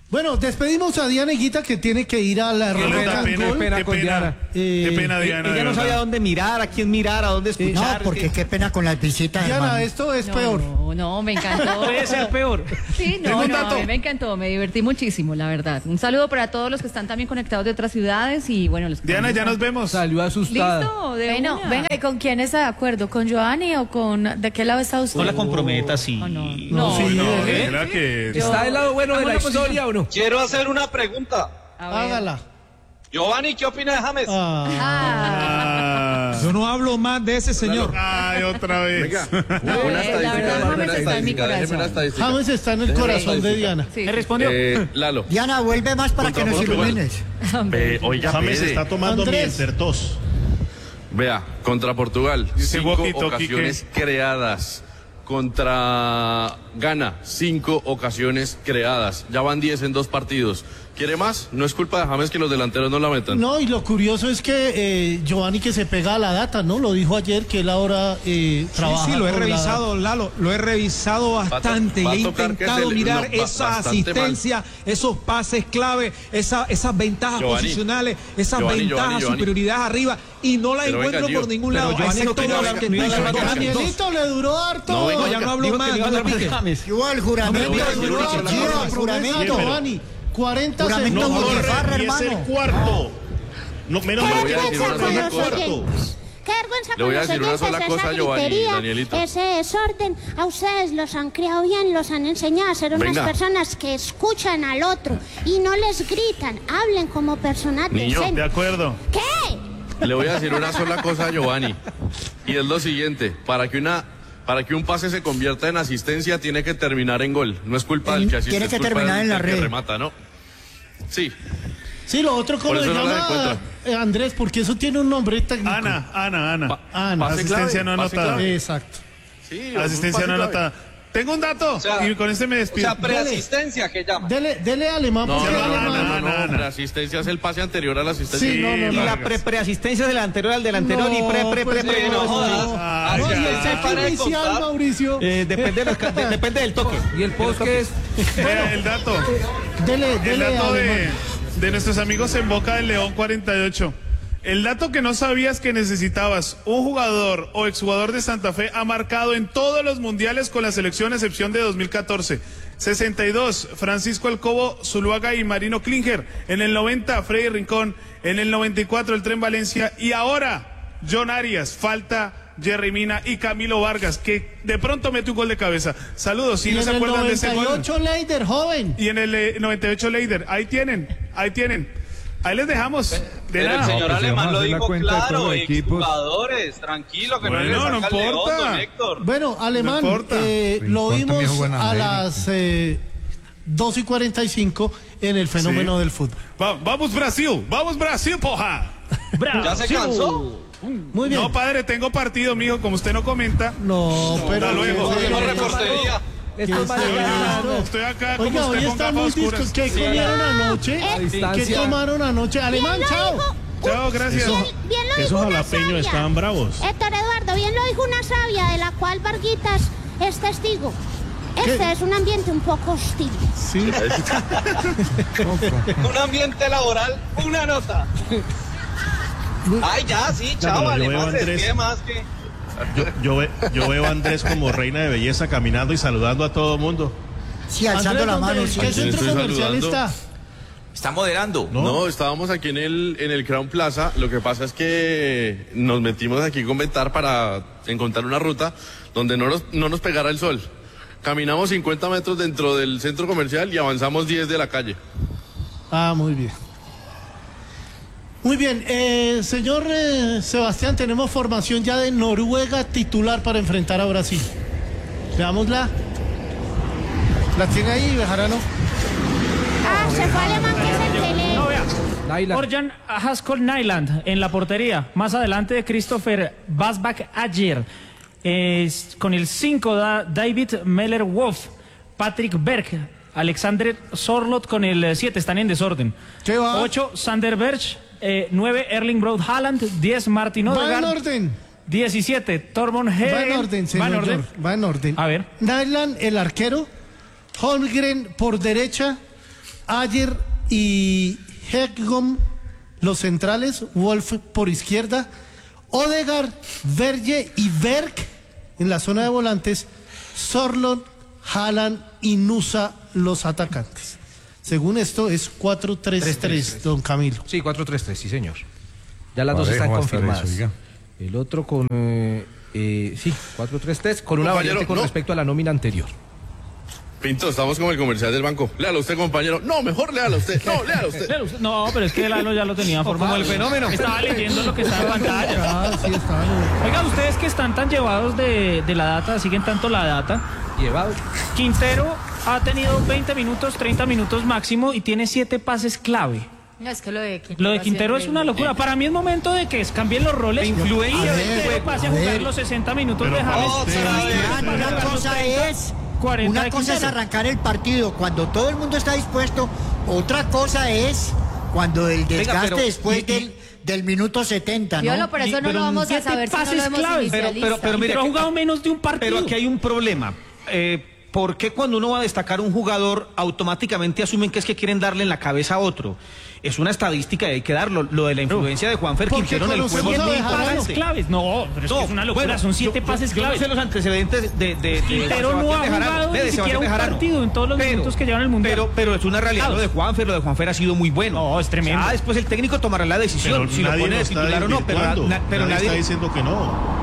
Speaker 3: Bueno, despedimos a Diana Higuita, que tiene que ir a la rueda.
Speaker 20: Qué pena, Diana.
Speaker 1: Ella no sabía a dónde mirar, a quién mirar, a dónde escuchar.
Speaker 8: No, porque qué pena con las visitas,
Speaker 3: Diana,
Speaker 8: hermano.
Speaker 3: esto es peor.
Speaker 13: No, me encantó.
Speaker 2: Puede ser peor.
Speaker 13: Sí, a mí me encantó, me divertí muchísimo, la verdad. Un saludo para todos los que están también conectados de otras ciudades y bueno, los que
Speaker 20: Diana, ya nos vemos.
Speaker 5: Salió asustada.
Speaker 13: Listo,
Speaker 6: Bueno, venga, ¿y con quién está de acuerdo? ¿Con Giovanni o con de qué lado está usted?
Speaker 1: No la comprometa, sí.
Speaker 20: Era que...
Speaker 5: ¿Está del lado bueno de la historia o no?
Speaker 11: Quiero hacer una pregunta.
Speaker 3: Hágala.
Speaker 11: Giovanni, ¿qué opina de James?
Speaker 9: Yo no hablo más de ese señor.
Speaker 20: Ay, otra vez.
Speaker 10: Venga,
Speaker 13: una
Speaker 10: estadística.
Speaker 3: James está en el corazón de Diana.
Speaker 2: Me respondió.
Speaker 10: Lalo.
Speaker 8: Diana, vuelve más para que nos ilumines.
Speaker 10: Oiga,
Speaker 7: James
Speaker 10: Pede.
Speaker 7: está tomando Mieltertos.
Speaker 10: Vea, contra Portugal,
Speaker 20: Dice
Speaker 10: 5
Speaker 20: walkie-talkie
Speaker 10: ocasiones creadas. Contra Ghana, 5 ocasiones creadas. Ya van 10 en 2 partidos. ¿Quiere más? No es culpa de James que los delanteros no la metan.
Speaker 3: No, y lo curioso es que Giovanni, que se pega a la data, ¿no? Lo dijo ayer que él ahora trabaja.
Speaker 9: Sí, lo he
Speaker 3: con
Speaker 9: revisado, Lalo, lo he revisado bastante y he intentado mirar esa asistencia, esos pases clave, esas ventajas posicionales, esas ventajas, superioridad arriba, y no la encuentro por ningún lado.
Speaker 3: Danielito le duró harto.
Speaker 9: No, ya no hablo más.
Speaker 8: Igual juramento.
Speaker 3: Juramento, Giovanni. 40
Speaker 8: Juramento
Speaker 3: segundos.
Speaker 8: Botifarra,
Speaker 7: Y es el
Speaker 8: hermano.
Speaker 7: cuarto. No, menos
Speaker 19: Qué
Speaker 7: mal
Speaker 19: vergüenza con los
Speaker 7: cuarto.
Speaker 19: oyentes. Qué vergüenza
Speaker 10: Le voy a
Speaker 19: con los
Speaker 10: decir una
Speaker 19: oyentes,
Speaker 10: sola cosa,
Speaker 19: esa
Speaker 10: Giovanni,
Speaker 19: gritería,
Speaker 10: Danielito.
Speaker 19: ese desorden. A ustedes los han criado bien, los han enseñado a ser unas
Speaker 10: Venga.
Speaker 19: personas que escuchan al otro y no les gritan. Hablen como personas
Speaker 10: Niño,
Speaker 19: decentes.
Speaker 20: De acuerdo.
Speaker 19: ¿Qué?
Speaker 10: Le voy a decir una sola cosa a Giovanni. Y es lo siguiente, para que un pase se convierta en asistencia tiene que terminar en gol. No es culpa del que asiste,
Speaker 8: Tiene
Speaker 10: es
Speaker 8: que
Speaker 10: culpa
Speaker 8: terminar
Speaker 10: del
Speaker 8: en la
Speaker 10: que
Speaker 8: red.
Speaker 10: remata, ¿no? Sí.
Speaker 3: Sí, lo otro, ¿cómo
Speaker 10: Por
Speaker 3: se
Speaker 10: eso no la
Speaker 3: llama?
Speaker 10: encuentra.
Speaker 3: Andrés, porque eso tiene un nombre técnico.
Speaker 20: Ana.
Speaker 10: Pase
Speaker 20: Asistencia
Speaker 10: clave,
Speaker 20: no
Speaker 10: pase
Speaker 20: anotada.
Speaker 10: clave.
Speaker 3: Exacto.
Speaker 10: Sí,
Speaker 20: Asistencia
Speaker 10: un
Speaker 20: no
Speaker 10: pase
Speaker 20: anotada. Tengo un dato
Speaker 11: O sea,
Speaker 20: y con este me
Speaker 11: O
Speaker 20: despido.
Speaker 11: sea, preasistencia que llama.
Speaker 3: Dele alemán,
Speaker 10: No,
Speaker 3: porque
Speaker 10: no,
Speaker 3: alemán.
Speaker 10: no, la asistencia es el pase anterior a la asistencia.
Speaker 3: Sí, no.
Speaker 1: Y la preasistencia del anterior al del anterior y
Speaker 3: pues,
Speaker 11: no jodas.
Speaker 3: No, y el
Speaker 11: ya.
Speaker 3: saque
Speaker 11: Para de
Speaker 3: inicial,
Speaker 11: contar.
Speaker 3: Mauricio.
Speaker 1: Depende del toque.
Speaker 5: ¿Y el post qué es?
Speaker 20: Mira, el dato.
Speaker 3: Dele
Speaker 20: El dato
Speaker 3: alemán.
Speaker 20: de nuestros amigos en Boca del León 48. El dato que no sabías que necesitabas: un jugador o exjugador de Santa Fe ha marcado en todos los mundiales con la selección, a excepción de 2014. 62, Francisco Alcobo, Zuluaga y Marino Klinger. En el 90, Freddy Rincón. En el 94, el Tren Valencia. Y ahora, John Arias. Falta Jerry Mina y Camilo Vargas, que de pronto mete un gol de cabeza. Saludos, si
Speaker 3: Y
Speaker 20: no
Speaker 3: en
Speaker 20: se
Speaker 3: el
Speaker 20: acuerdan de ese gol.
Speaker 3: 98 Leider, joven.
Speaker 20: Y en el 98 Leider, ahí tienen. Ahí les dejamos. De
Speaker 11: Pero el
Speaker 20: nada.
Speaker 11: señor Alemán lo dijo claro,
Speaker 4: de
Speaker 11: exjugadores, tranquilo, que
Speaker 20: Bueno,
Speaker 11: no le saca
Speaker 20: no
Speaker 11: el León,
Speaker 20: importa.
Speaker 11: don Héctor.
Speaker 3: Bueno, Alemán,
Speaker 20: No importa.
Speaker 3: lo
Speaker 4: Rincón también
Speaker 3: vimos
Speaker 4: jugó en
Speaker 3: a
Speaker 4: América.
Speaker 3: las 2:45 en el fenómeno del fútbol.
Speaker 20: Vamos Brasil, poja.
Speaker 11: ¿Ya se cansó?
Speaker 3: Muy bien.
Speaker 20: No, padre, tengo partido, mijo, como usted no comenta.
Speaker 3: No, pero
Speaker 20: Hasta luego.
Speaker 11: No reportería.
Speaker 20: Estoy acá como
Speaker 3: Oiga, hoy
Speaker 20: usted con
Speaker 3: están muy
Speaker 20: gafas oscuras.
Speaker 3: discos. ¿Qué comieron anoche? ¿Qué tomaron anoche? Alemán, chao.
Speaker 20: Chao, gracias.
Speaker 19: Bien lo dijo
Speaker 7: Esos
Speaker 19: una
Speaker 7: jalapeños
Speaker 19: sabia.
Speaker 7: estaban bravos.
Speaker 19: Héctor Eduardo, bien lo dijo una sabia de la cual Varguitas es testigo. Este es un ambiente un poco hostil.
Speaker 3: Sí.
Speaker 11: Un ambiente laboral, una nota. Ay, ya, sí, chao,
Speaker 7: pero yo veo a
Speaker 11: Alemán, se
Speaker 7: Andrés.
Speaker 11: despide más que...
Speaker 7: Yo veo a Andrés como reina de belleza caminando y saludando a todo mundo.
Speaker 8: Sí, alzando la mano.
Speaker 3: ¿En qué
Speaker 8: Sí.
Speaker 3: centro
Speaker 10: estoy
Speaker 3: comercial
Speaker 10: saludando.
Speaker 3: está?
Speaker 12: Está moderando.
Speaker 10: No, estábamos aquí en el Crown Plaza. Lo que pasa es que nos metimos aquí con Ventar para encontrar una ruta donde no nos pegara el sol. Caminamos 50 metros dentro del centro comercial y avanzamos 10 de la calle.
Speaker 3: Ah, muy bien. Muy bien, señor Sebastián, tenemos formación ya de Noruega titular para enfrentar a Brasil. Veámosla. ¿La tiene ahí, Bejarano?
Speaker 19: Ah, se fue Alemán, que es el tele.
Speaker 2: No, vea. Orjan Haskell Nyland en la portería. Más adelante, Christopher Basbach ayer. Con el 5 David Meller-Wolf, Patrick Berg, Alexander Sorloth con el 7, están en desorden. 8 Sander Berg, 9 Erling Braut Haaland, 10 Martin Odegaard.
Speaker 3: Va en orden.
Speaker 2: 17 Tormund Hegel.
Speaker 3: Va en orden, señor. Va en orden.
Speaker 2: A ver.
Speaker 3: Nyland, el arquero. Holmgren por derecha. Ayer y Hegom, los centrales, Wolf por izquierda, Odegaard, Verge y Berg en la zona de volantes, Sorloth, Haaland y Nusa los atacantes. Según esto es 4-3-3, don Camilo.
Speaker 5: Sí, 4-3-3, sí señor. Ya las dos están confirmadas. El otro con, sí, 4-3-3, con una variante con respecto a la nómina anterior.
Speaker 10: Pinto, estamos como el comercial del banco. Léalo usted, compañero. No, mejor léalo usted. No, léalo usted.
Speaker 2: No, pero es que Lalo ya lo tenía formado.
Speaker 1: Como el fenómeno.
Speaker 2: Estaba leyendo lo que está en pantalla.
Speaker 3: Sí, estaba.
Speaker 2: Oigan, ustedes que están tan llevados de la data, siguen tanto la data.
Speaker 5: Llevado.
Speaker 2: Quintero ha tenido 20 minutos, 30 minutos máximo y tiene 7 pases clave.
Speaker 6: No, es que lo de
Speaker 2: Quintero es una locura. Para mí es momento de que cambien los roles.
Speaker 1: Influencia.
Speaker 2: Quintero pase a jugar los 60 minutos de James.
Speaker 8: Una cosa es arrancar el partido cuando todo el mundo está dispuesto, otra cosa es cuando el desgaste después del minuto 70, ¿no?
Speaker 6: Yo por eso no lo vamos a saber si no lo vemos inicialista.
Speaker 1: Pero mira,
Speaker 2: ha jugado menos de un partido.
Speaker 1: Pero aquí hay un problema. ¿Por qué cuando uno va a destacar un jugador automáticamente asumen que es que quieren darle en la cabeza a otro? Es una estadística y hay que darlo. Lo de la influencia de Juanfer Quintero en el juego es muy importante.
Speaker 2: Claves. No, pero es que es una locura.
Speaker 1: Bueno,
Speaker 2: son 7 pases claves.
Speaker 1: Yo no sé los antecedentes de
Speaker 2: Quintero no ha jugado ni siquiera un partido en todos los minutos que llevan el Mundial.
Speaker 1: Pero es una realidad lo de Juanfer ha sido muy bueno.
Speaker 2: No, es tremendo.
Speaker 1: Ya después el técnico tomará la decisión si lo pone de titular o no. Pero nadie
Speaker 7: está diciendo que no.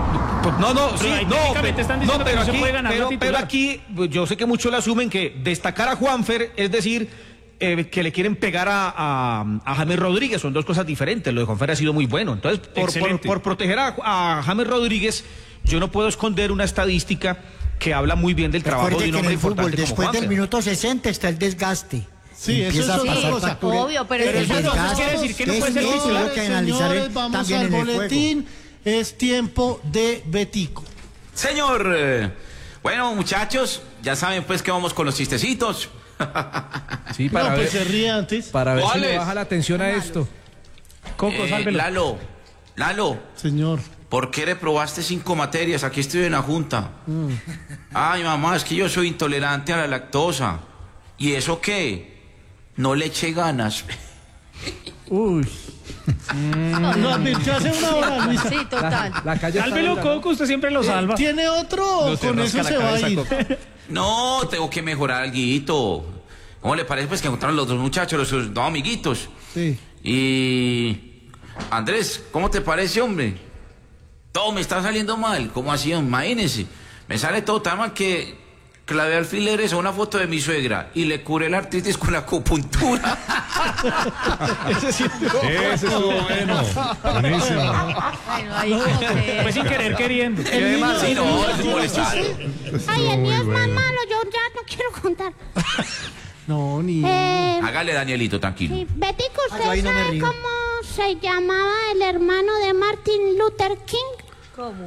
Speaker 1: Pero aquí yo sé que muchos le asumen que destacar a Juanfer es decir que le quieren pegar a James Rodríguez. Son dos cosas diferentes. Lo de Juanfer ha sido muy bueno. Entonces, por proteger a James Rodríguez, yo no puedo esconder una estadística que habla muy bien del trabajo de un hombre importante como
Speaker 8: después del minuto 60 está el desgaste.
Speaker 3: Sí, eso es cosa.
Speaker 6: Obvio, pero
Speaker 2: eso quiere decir que no puede ser titular.
Speaker 3: Señores, vamos al boletín. Es tiempo de Betico.
Speaker 12: Señor, bueno, muchachos, ya saben pues que vamos con los chistecitos.
Speaker 5: Sí, para ver,
Speaker 3: pues se ríe antes.
Speaker 5: Para ver si le baja la atención a esto.
Speaker 2: Coco, sálvelo.
Speaker 12: Lalo.
Speaker 3: Señor.
Speaker 12: ¿Por qué reprobaste 5 materias? Aquí estoy en la junta. Ay, mamá, es que yo soy intolerante a la lactosa. ¿Y eso qué? No le eché ganas.
Speaker 3: Uy. Lo advirtió hace una hora, Luis.
Speaker 6: Sí, total.
Speaker 2: Sálvelo, Coco, usted siempre lo salva.
Speaker 3: ¿Tiene otro?
Speaker 5: No,
Speaker 3: con eso se va a ir.
Speaker 12: No, tengo que mejorar alguito. ¿Cómo le parece pues que encontraron los dos muchachos, los dos amiguitos?
Speaker 3: Sí.
Speaker 12: Y... Andrés, ¿cómo te parece, hombre? Todo me está saliendo mal. ¿Cómo así? Imagínense. Me sale todo tan mal que clavé alfileres a una foto de mi suegra y le curé la artritis con la acupuntura.
Speaker 7: Ese estuvo bueno. Buenísimo.
Speaker 6: Bueno, ahí como que...
Speaker 2: Fue sin querer queriendo.
Speaker 12: Sí, no, es un molestar.
Speaker 19: Ay, el mío es más malo, yo ya no quiero contar.
Speaker 3: No, ni...
Speaker 12: Hágale, Danielito, tranquilo.
Speaker 19: Sí, Betico, ¿usted sabe cómo se llamaba el hermano de Martin Luther King?
Speaker 6: ¿Cómo?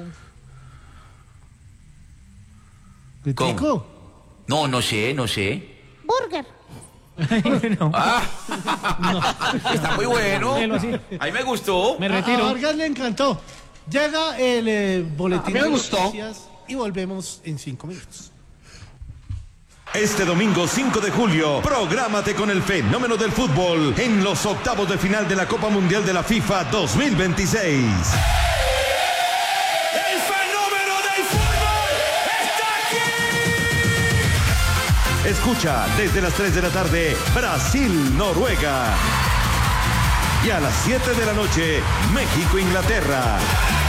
Speaker 3: ¿Betico?
Speaker 12: No, no sé.
Speaker 19: Burger.
Speaker 2: No.
Speaker 12: Está muy bueno. Ahí me gustó.
Speaker 2: Me retiro.
Speaker 3: A Vargas le encantó. Llega el boletín
Speaker 11: me
Speaker 3: de
Speaker 11: gustó.
Speaker 3: noticias y volvemos en 5 minutos.
Speaker 4: Este domingo 5 de julio, prográmate con el fenómeno del fútbol en los octavos de final de la Copa Mundial de la FIFA 2026.
Speaker 15: ¡El fenómeno del fútbol está aquí!
Speaker 4: Escucha desde las 3 de la tarde Brasil-Noruega. Y a las 7 de la noche, México-Inglaterra.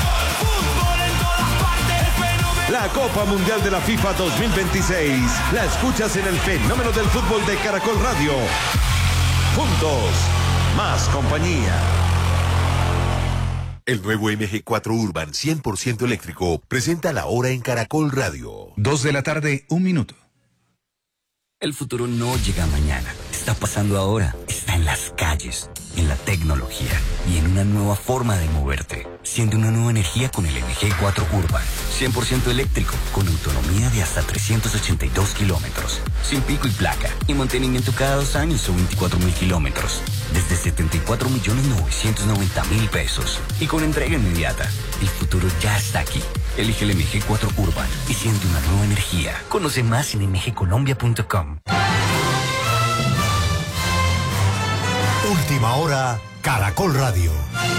Speaker 4: La Copa Mundial de la FIFA 2026 la escuchas en el fenómeno del fútbol de Caracol Radio. Juntos, más compañía.
Speaker 15: El nuevo MG4 Urban 100% eléctrico presenta la hora en Caracol Radio.
Speaker 14: 2 de la tarde, 1 minuto.
Speaker 21: El futuro no llega mañana, está pasando ahora, está en las calles, en la tecnología y en una nueva forma de moverte. Siente una nueva energía con el MG4 Urban, 100% eléctrico, con autonomía de hasta 382 kilómetros, sin pico y placa, y mantenimiento cada 2 años o 24.000 kilómetros, desde 74.990.000 pesos, y con entrega inmediata. El futuro ya está aquí. Elige el MG4 Urban y siente una nueva energía. Conoce más en mgcolombia.com.
Speaker 15: Última hora, Caracol Radio.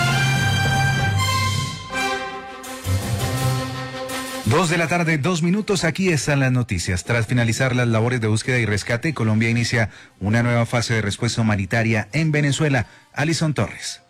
Speaker 14: 2 de la tarde, 2 minutos, aquí están las noticias. Tras finalizar las labores de búsqueda y rescate, Colombia inicia una nueva fase de respuesta humanitaria en Venezuela. Alison Torres.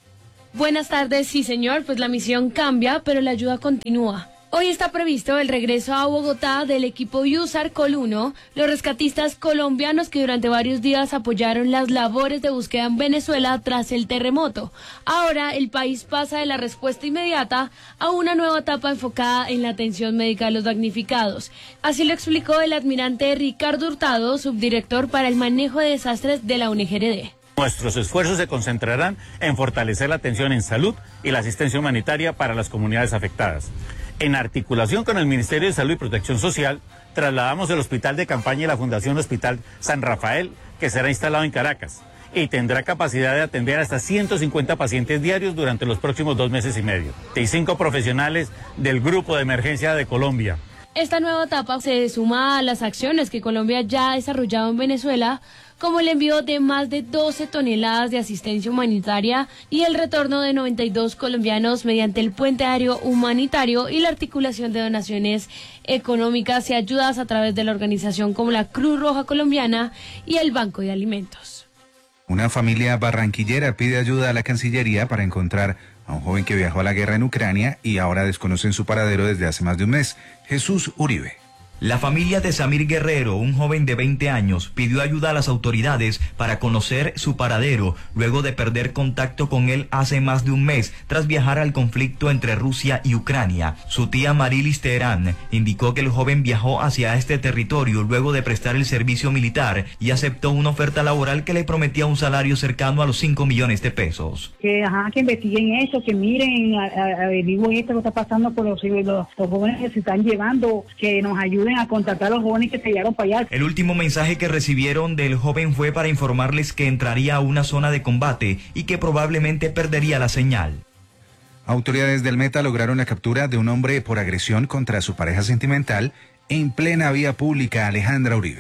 Speaker 16: Buenas tardes, sí señor, pues la misión cambia, pero la ayuda continúa. Hoy está previsto el regreso a Bogotá del equipo USAR Col 1, los rescatistas colombianos que durante varios días apoyaron las labores de búsqueda en Venezuela tras el terremoto. Ahora el país pasa de la respuesta inmediata a una nueva etapa enfocada en la atención médica de los damnificados. Así lo explicó el almirante Ricardo Hurtado, subdirector para el manejo de desastres de la UNGRD.
Speaker 17: Nuestros esfuerzos se concentrarán en fortalecer la atención en salud y la asistencia humanitaria para las comunidades afectadas. En articulación con el Ministerio de Salud y Protección Social, trasladamos el hospital de campaña y la Fundación Hospital San Rafael, que será instalado en Caracas, y tendrá capacidad de atender hasta 150 pacientes diarios durante los próximos 2 meses y medio. Y 5 profesionales del Grupo de Emergencia de Colombia.
Speaker 16: Esta nueva etapa se suma a las acciones que Colombia ya ha desarrollado en Venezuela, como el envío de más de 12 toneladas de asistencia humanitaria y el retorno de 92 colombianos mediante el puente aéreo humanitario y la articulación de donaciones económicas y ayudas a través de la organización como la Cruz Roja Colombiana y el Banco de Alimentos.
Speaker 14: Una familia barranquillera pide ayuda a la Cancillería para encontrar a un joven que viajó a la guerra en Ucrania y ahora desconocen su paradero desde hace más de un mes. Jesús Uribe.
Speaker 22: La familia de Samir Guerrero, un joven de 20 años, pidió ayuda a las autoridades para conocer su paradero luego de perder contacto con él hace más de un mes tras viajar al conflicto entre Rusia y Ucrania. Su tía Marilis Teherán indicó que el joven viajó hacia este territorio luego de prestar el servicio militar y aceptó una oferta laboral que le prometía un salario cercano a los 5 millones de pesos.
Speaker 25: Que investiguen eso, que miren, averigüen esto que está pasando con los jóvenes que se están llevando, que nos ayuden a contactar a los jóvenes que se llevaron para allá.
Speaker 22: El último mensaje que recibieron del joven fue para informarles que entraría a una zona de combate y que probablemente perdería la señal.
Speaker 14: Autoridades del Meta lograron la captura de un hombre por agresión contra su pareja sentimental en plena vía pública. Alejandra Uribe.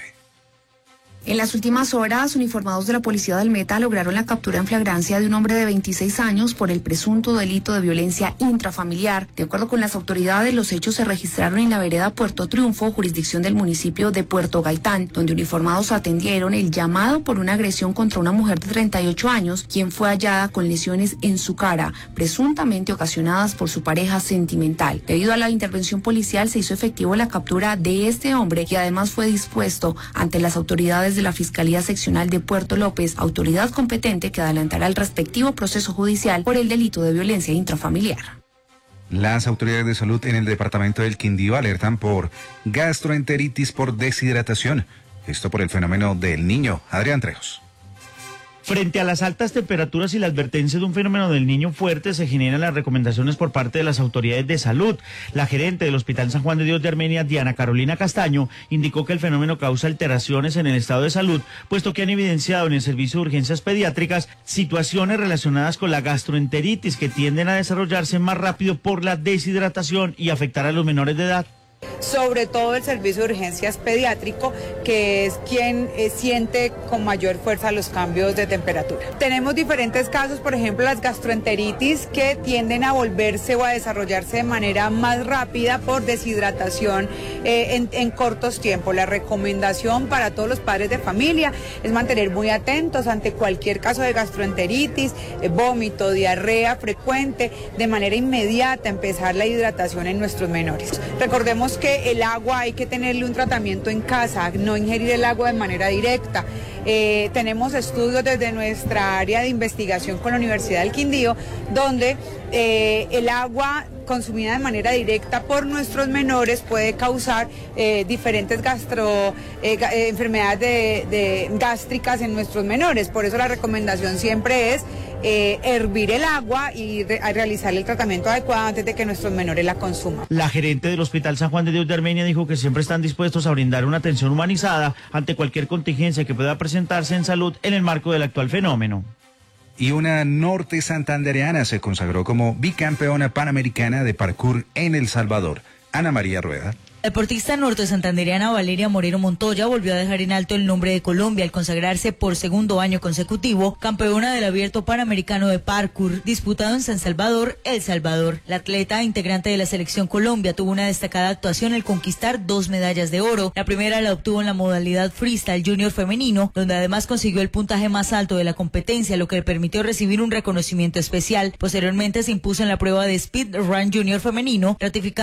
Speaker 26: En las últimas horas, uniformados de la Policía del Meta lograron la captura en flagrancia de un hombre de 26 años por el presunto delito de violencia intrafamiliar. De acuerdo con las autoridades, los hechos se registraron en la vereda Puerto Triunfo, jurisdicción del municipio de Puerto Gaitán, donde uniformados atendieron el llamado por una agresión contra una mujer de 38 años, quien fue hallada con lesiones en su cara, presuntamente ocasionadas por su pareja sentimental. Debido a la intervención policial, se hizo efectivo la captura de este hombre, que además fue dispuesto ante las autoridades de la Fiscalía Seccional de Puerto López, autoridad competente que adelantará el respectivo proceso judicial por el delito de violencia intrafamiliar.
Speaker 14: Las autoridades de salud en el departamento del Quindío alertan por gastroenteritis por deshidratación. Esto por el fenómeno del Niño. Adrián Trejos.
Speaker 27: Frente a las altas temperaturas y la advertencia de un fenómeno del Niño fuerte, se generan las recomendaciones por parte de las autoridades de salud. La gerente del Hospital San Juan de Dios de Armenia, Diana Carolina Castaño, indicó que el fenómeno causa alteraciones en el estado de salud, puesto que han evidenciado en el servicio de urgencias pediátricas situaciones relacionadas con la gastroenteritis que tienden a desarrollarse más rápido por la deshidratación y afectar a los menores de edad.
Speaker 28: Sobre todo el servicio de urgencias pediátrico, que es quien siente con mayor fuerza los cambios de temperatura. Tenemos diferentes casos, por ejemplo, las gastroenteritis, que tienden a volverse o a desarrollarse de manera más rápida por deshidratación en cortos tiempos. La recomendación para todos los padres de familia es mantener muy atentos ante cualquier caso de gastroenteritis, vómito, diarrea frecuente, de manera inmediata empezar la hidratación en nuestros menores. Recordemos que el agua hay que tenerle un tratamiento en casa, no ingerir el agua de manera directa. Tenemos estudios desde nuestra área de investigación con la Universidad del Quindío, donde el agua consumida de manera directa por nuestros menores puede causar diferentes enfermedades gástricas en nuestros menores. Por eso la recomendación siempre es hervir el agua y realizar el tratamiento adecuado antes de que nuestros menores la consuman.
Speaker 27: La gerente del Hospital San Juan de Dios de Armenia dijo que siempre están dispuestos a brindar una atención humanizada ante cualquier contingencia que pueda presentarse en salud en el marco del actual fenómeno.
Speaker 14: Y una norte santandereana se consagró como bicampeona panamericana de parkour en El Salvador. Ana María Rueda.
Speaker 1: La deportista norte-santanderiana Valeria Moreno Montoya volvió a dejar en alto el nombre de Colombia al consagrarse por segundo año consecutivo campeona del Abierto Panamericano de Parkour disputado en San Salvador, El Salvador. La atleta integrante de la selección Colombia tuvo una destacada actuación al conquistar 2 medallas de oro. La primera la obtuvo en la modalidad freestyle junior femenino, donde además consiguió el puntaje más alto de la competencia, lo que le permitió recibir un reconocimiento especial. Posteriormente se impuso en la prueba de speed run junior femenino, ratificando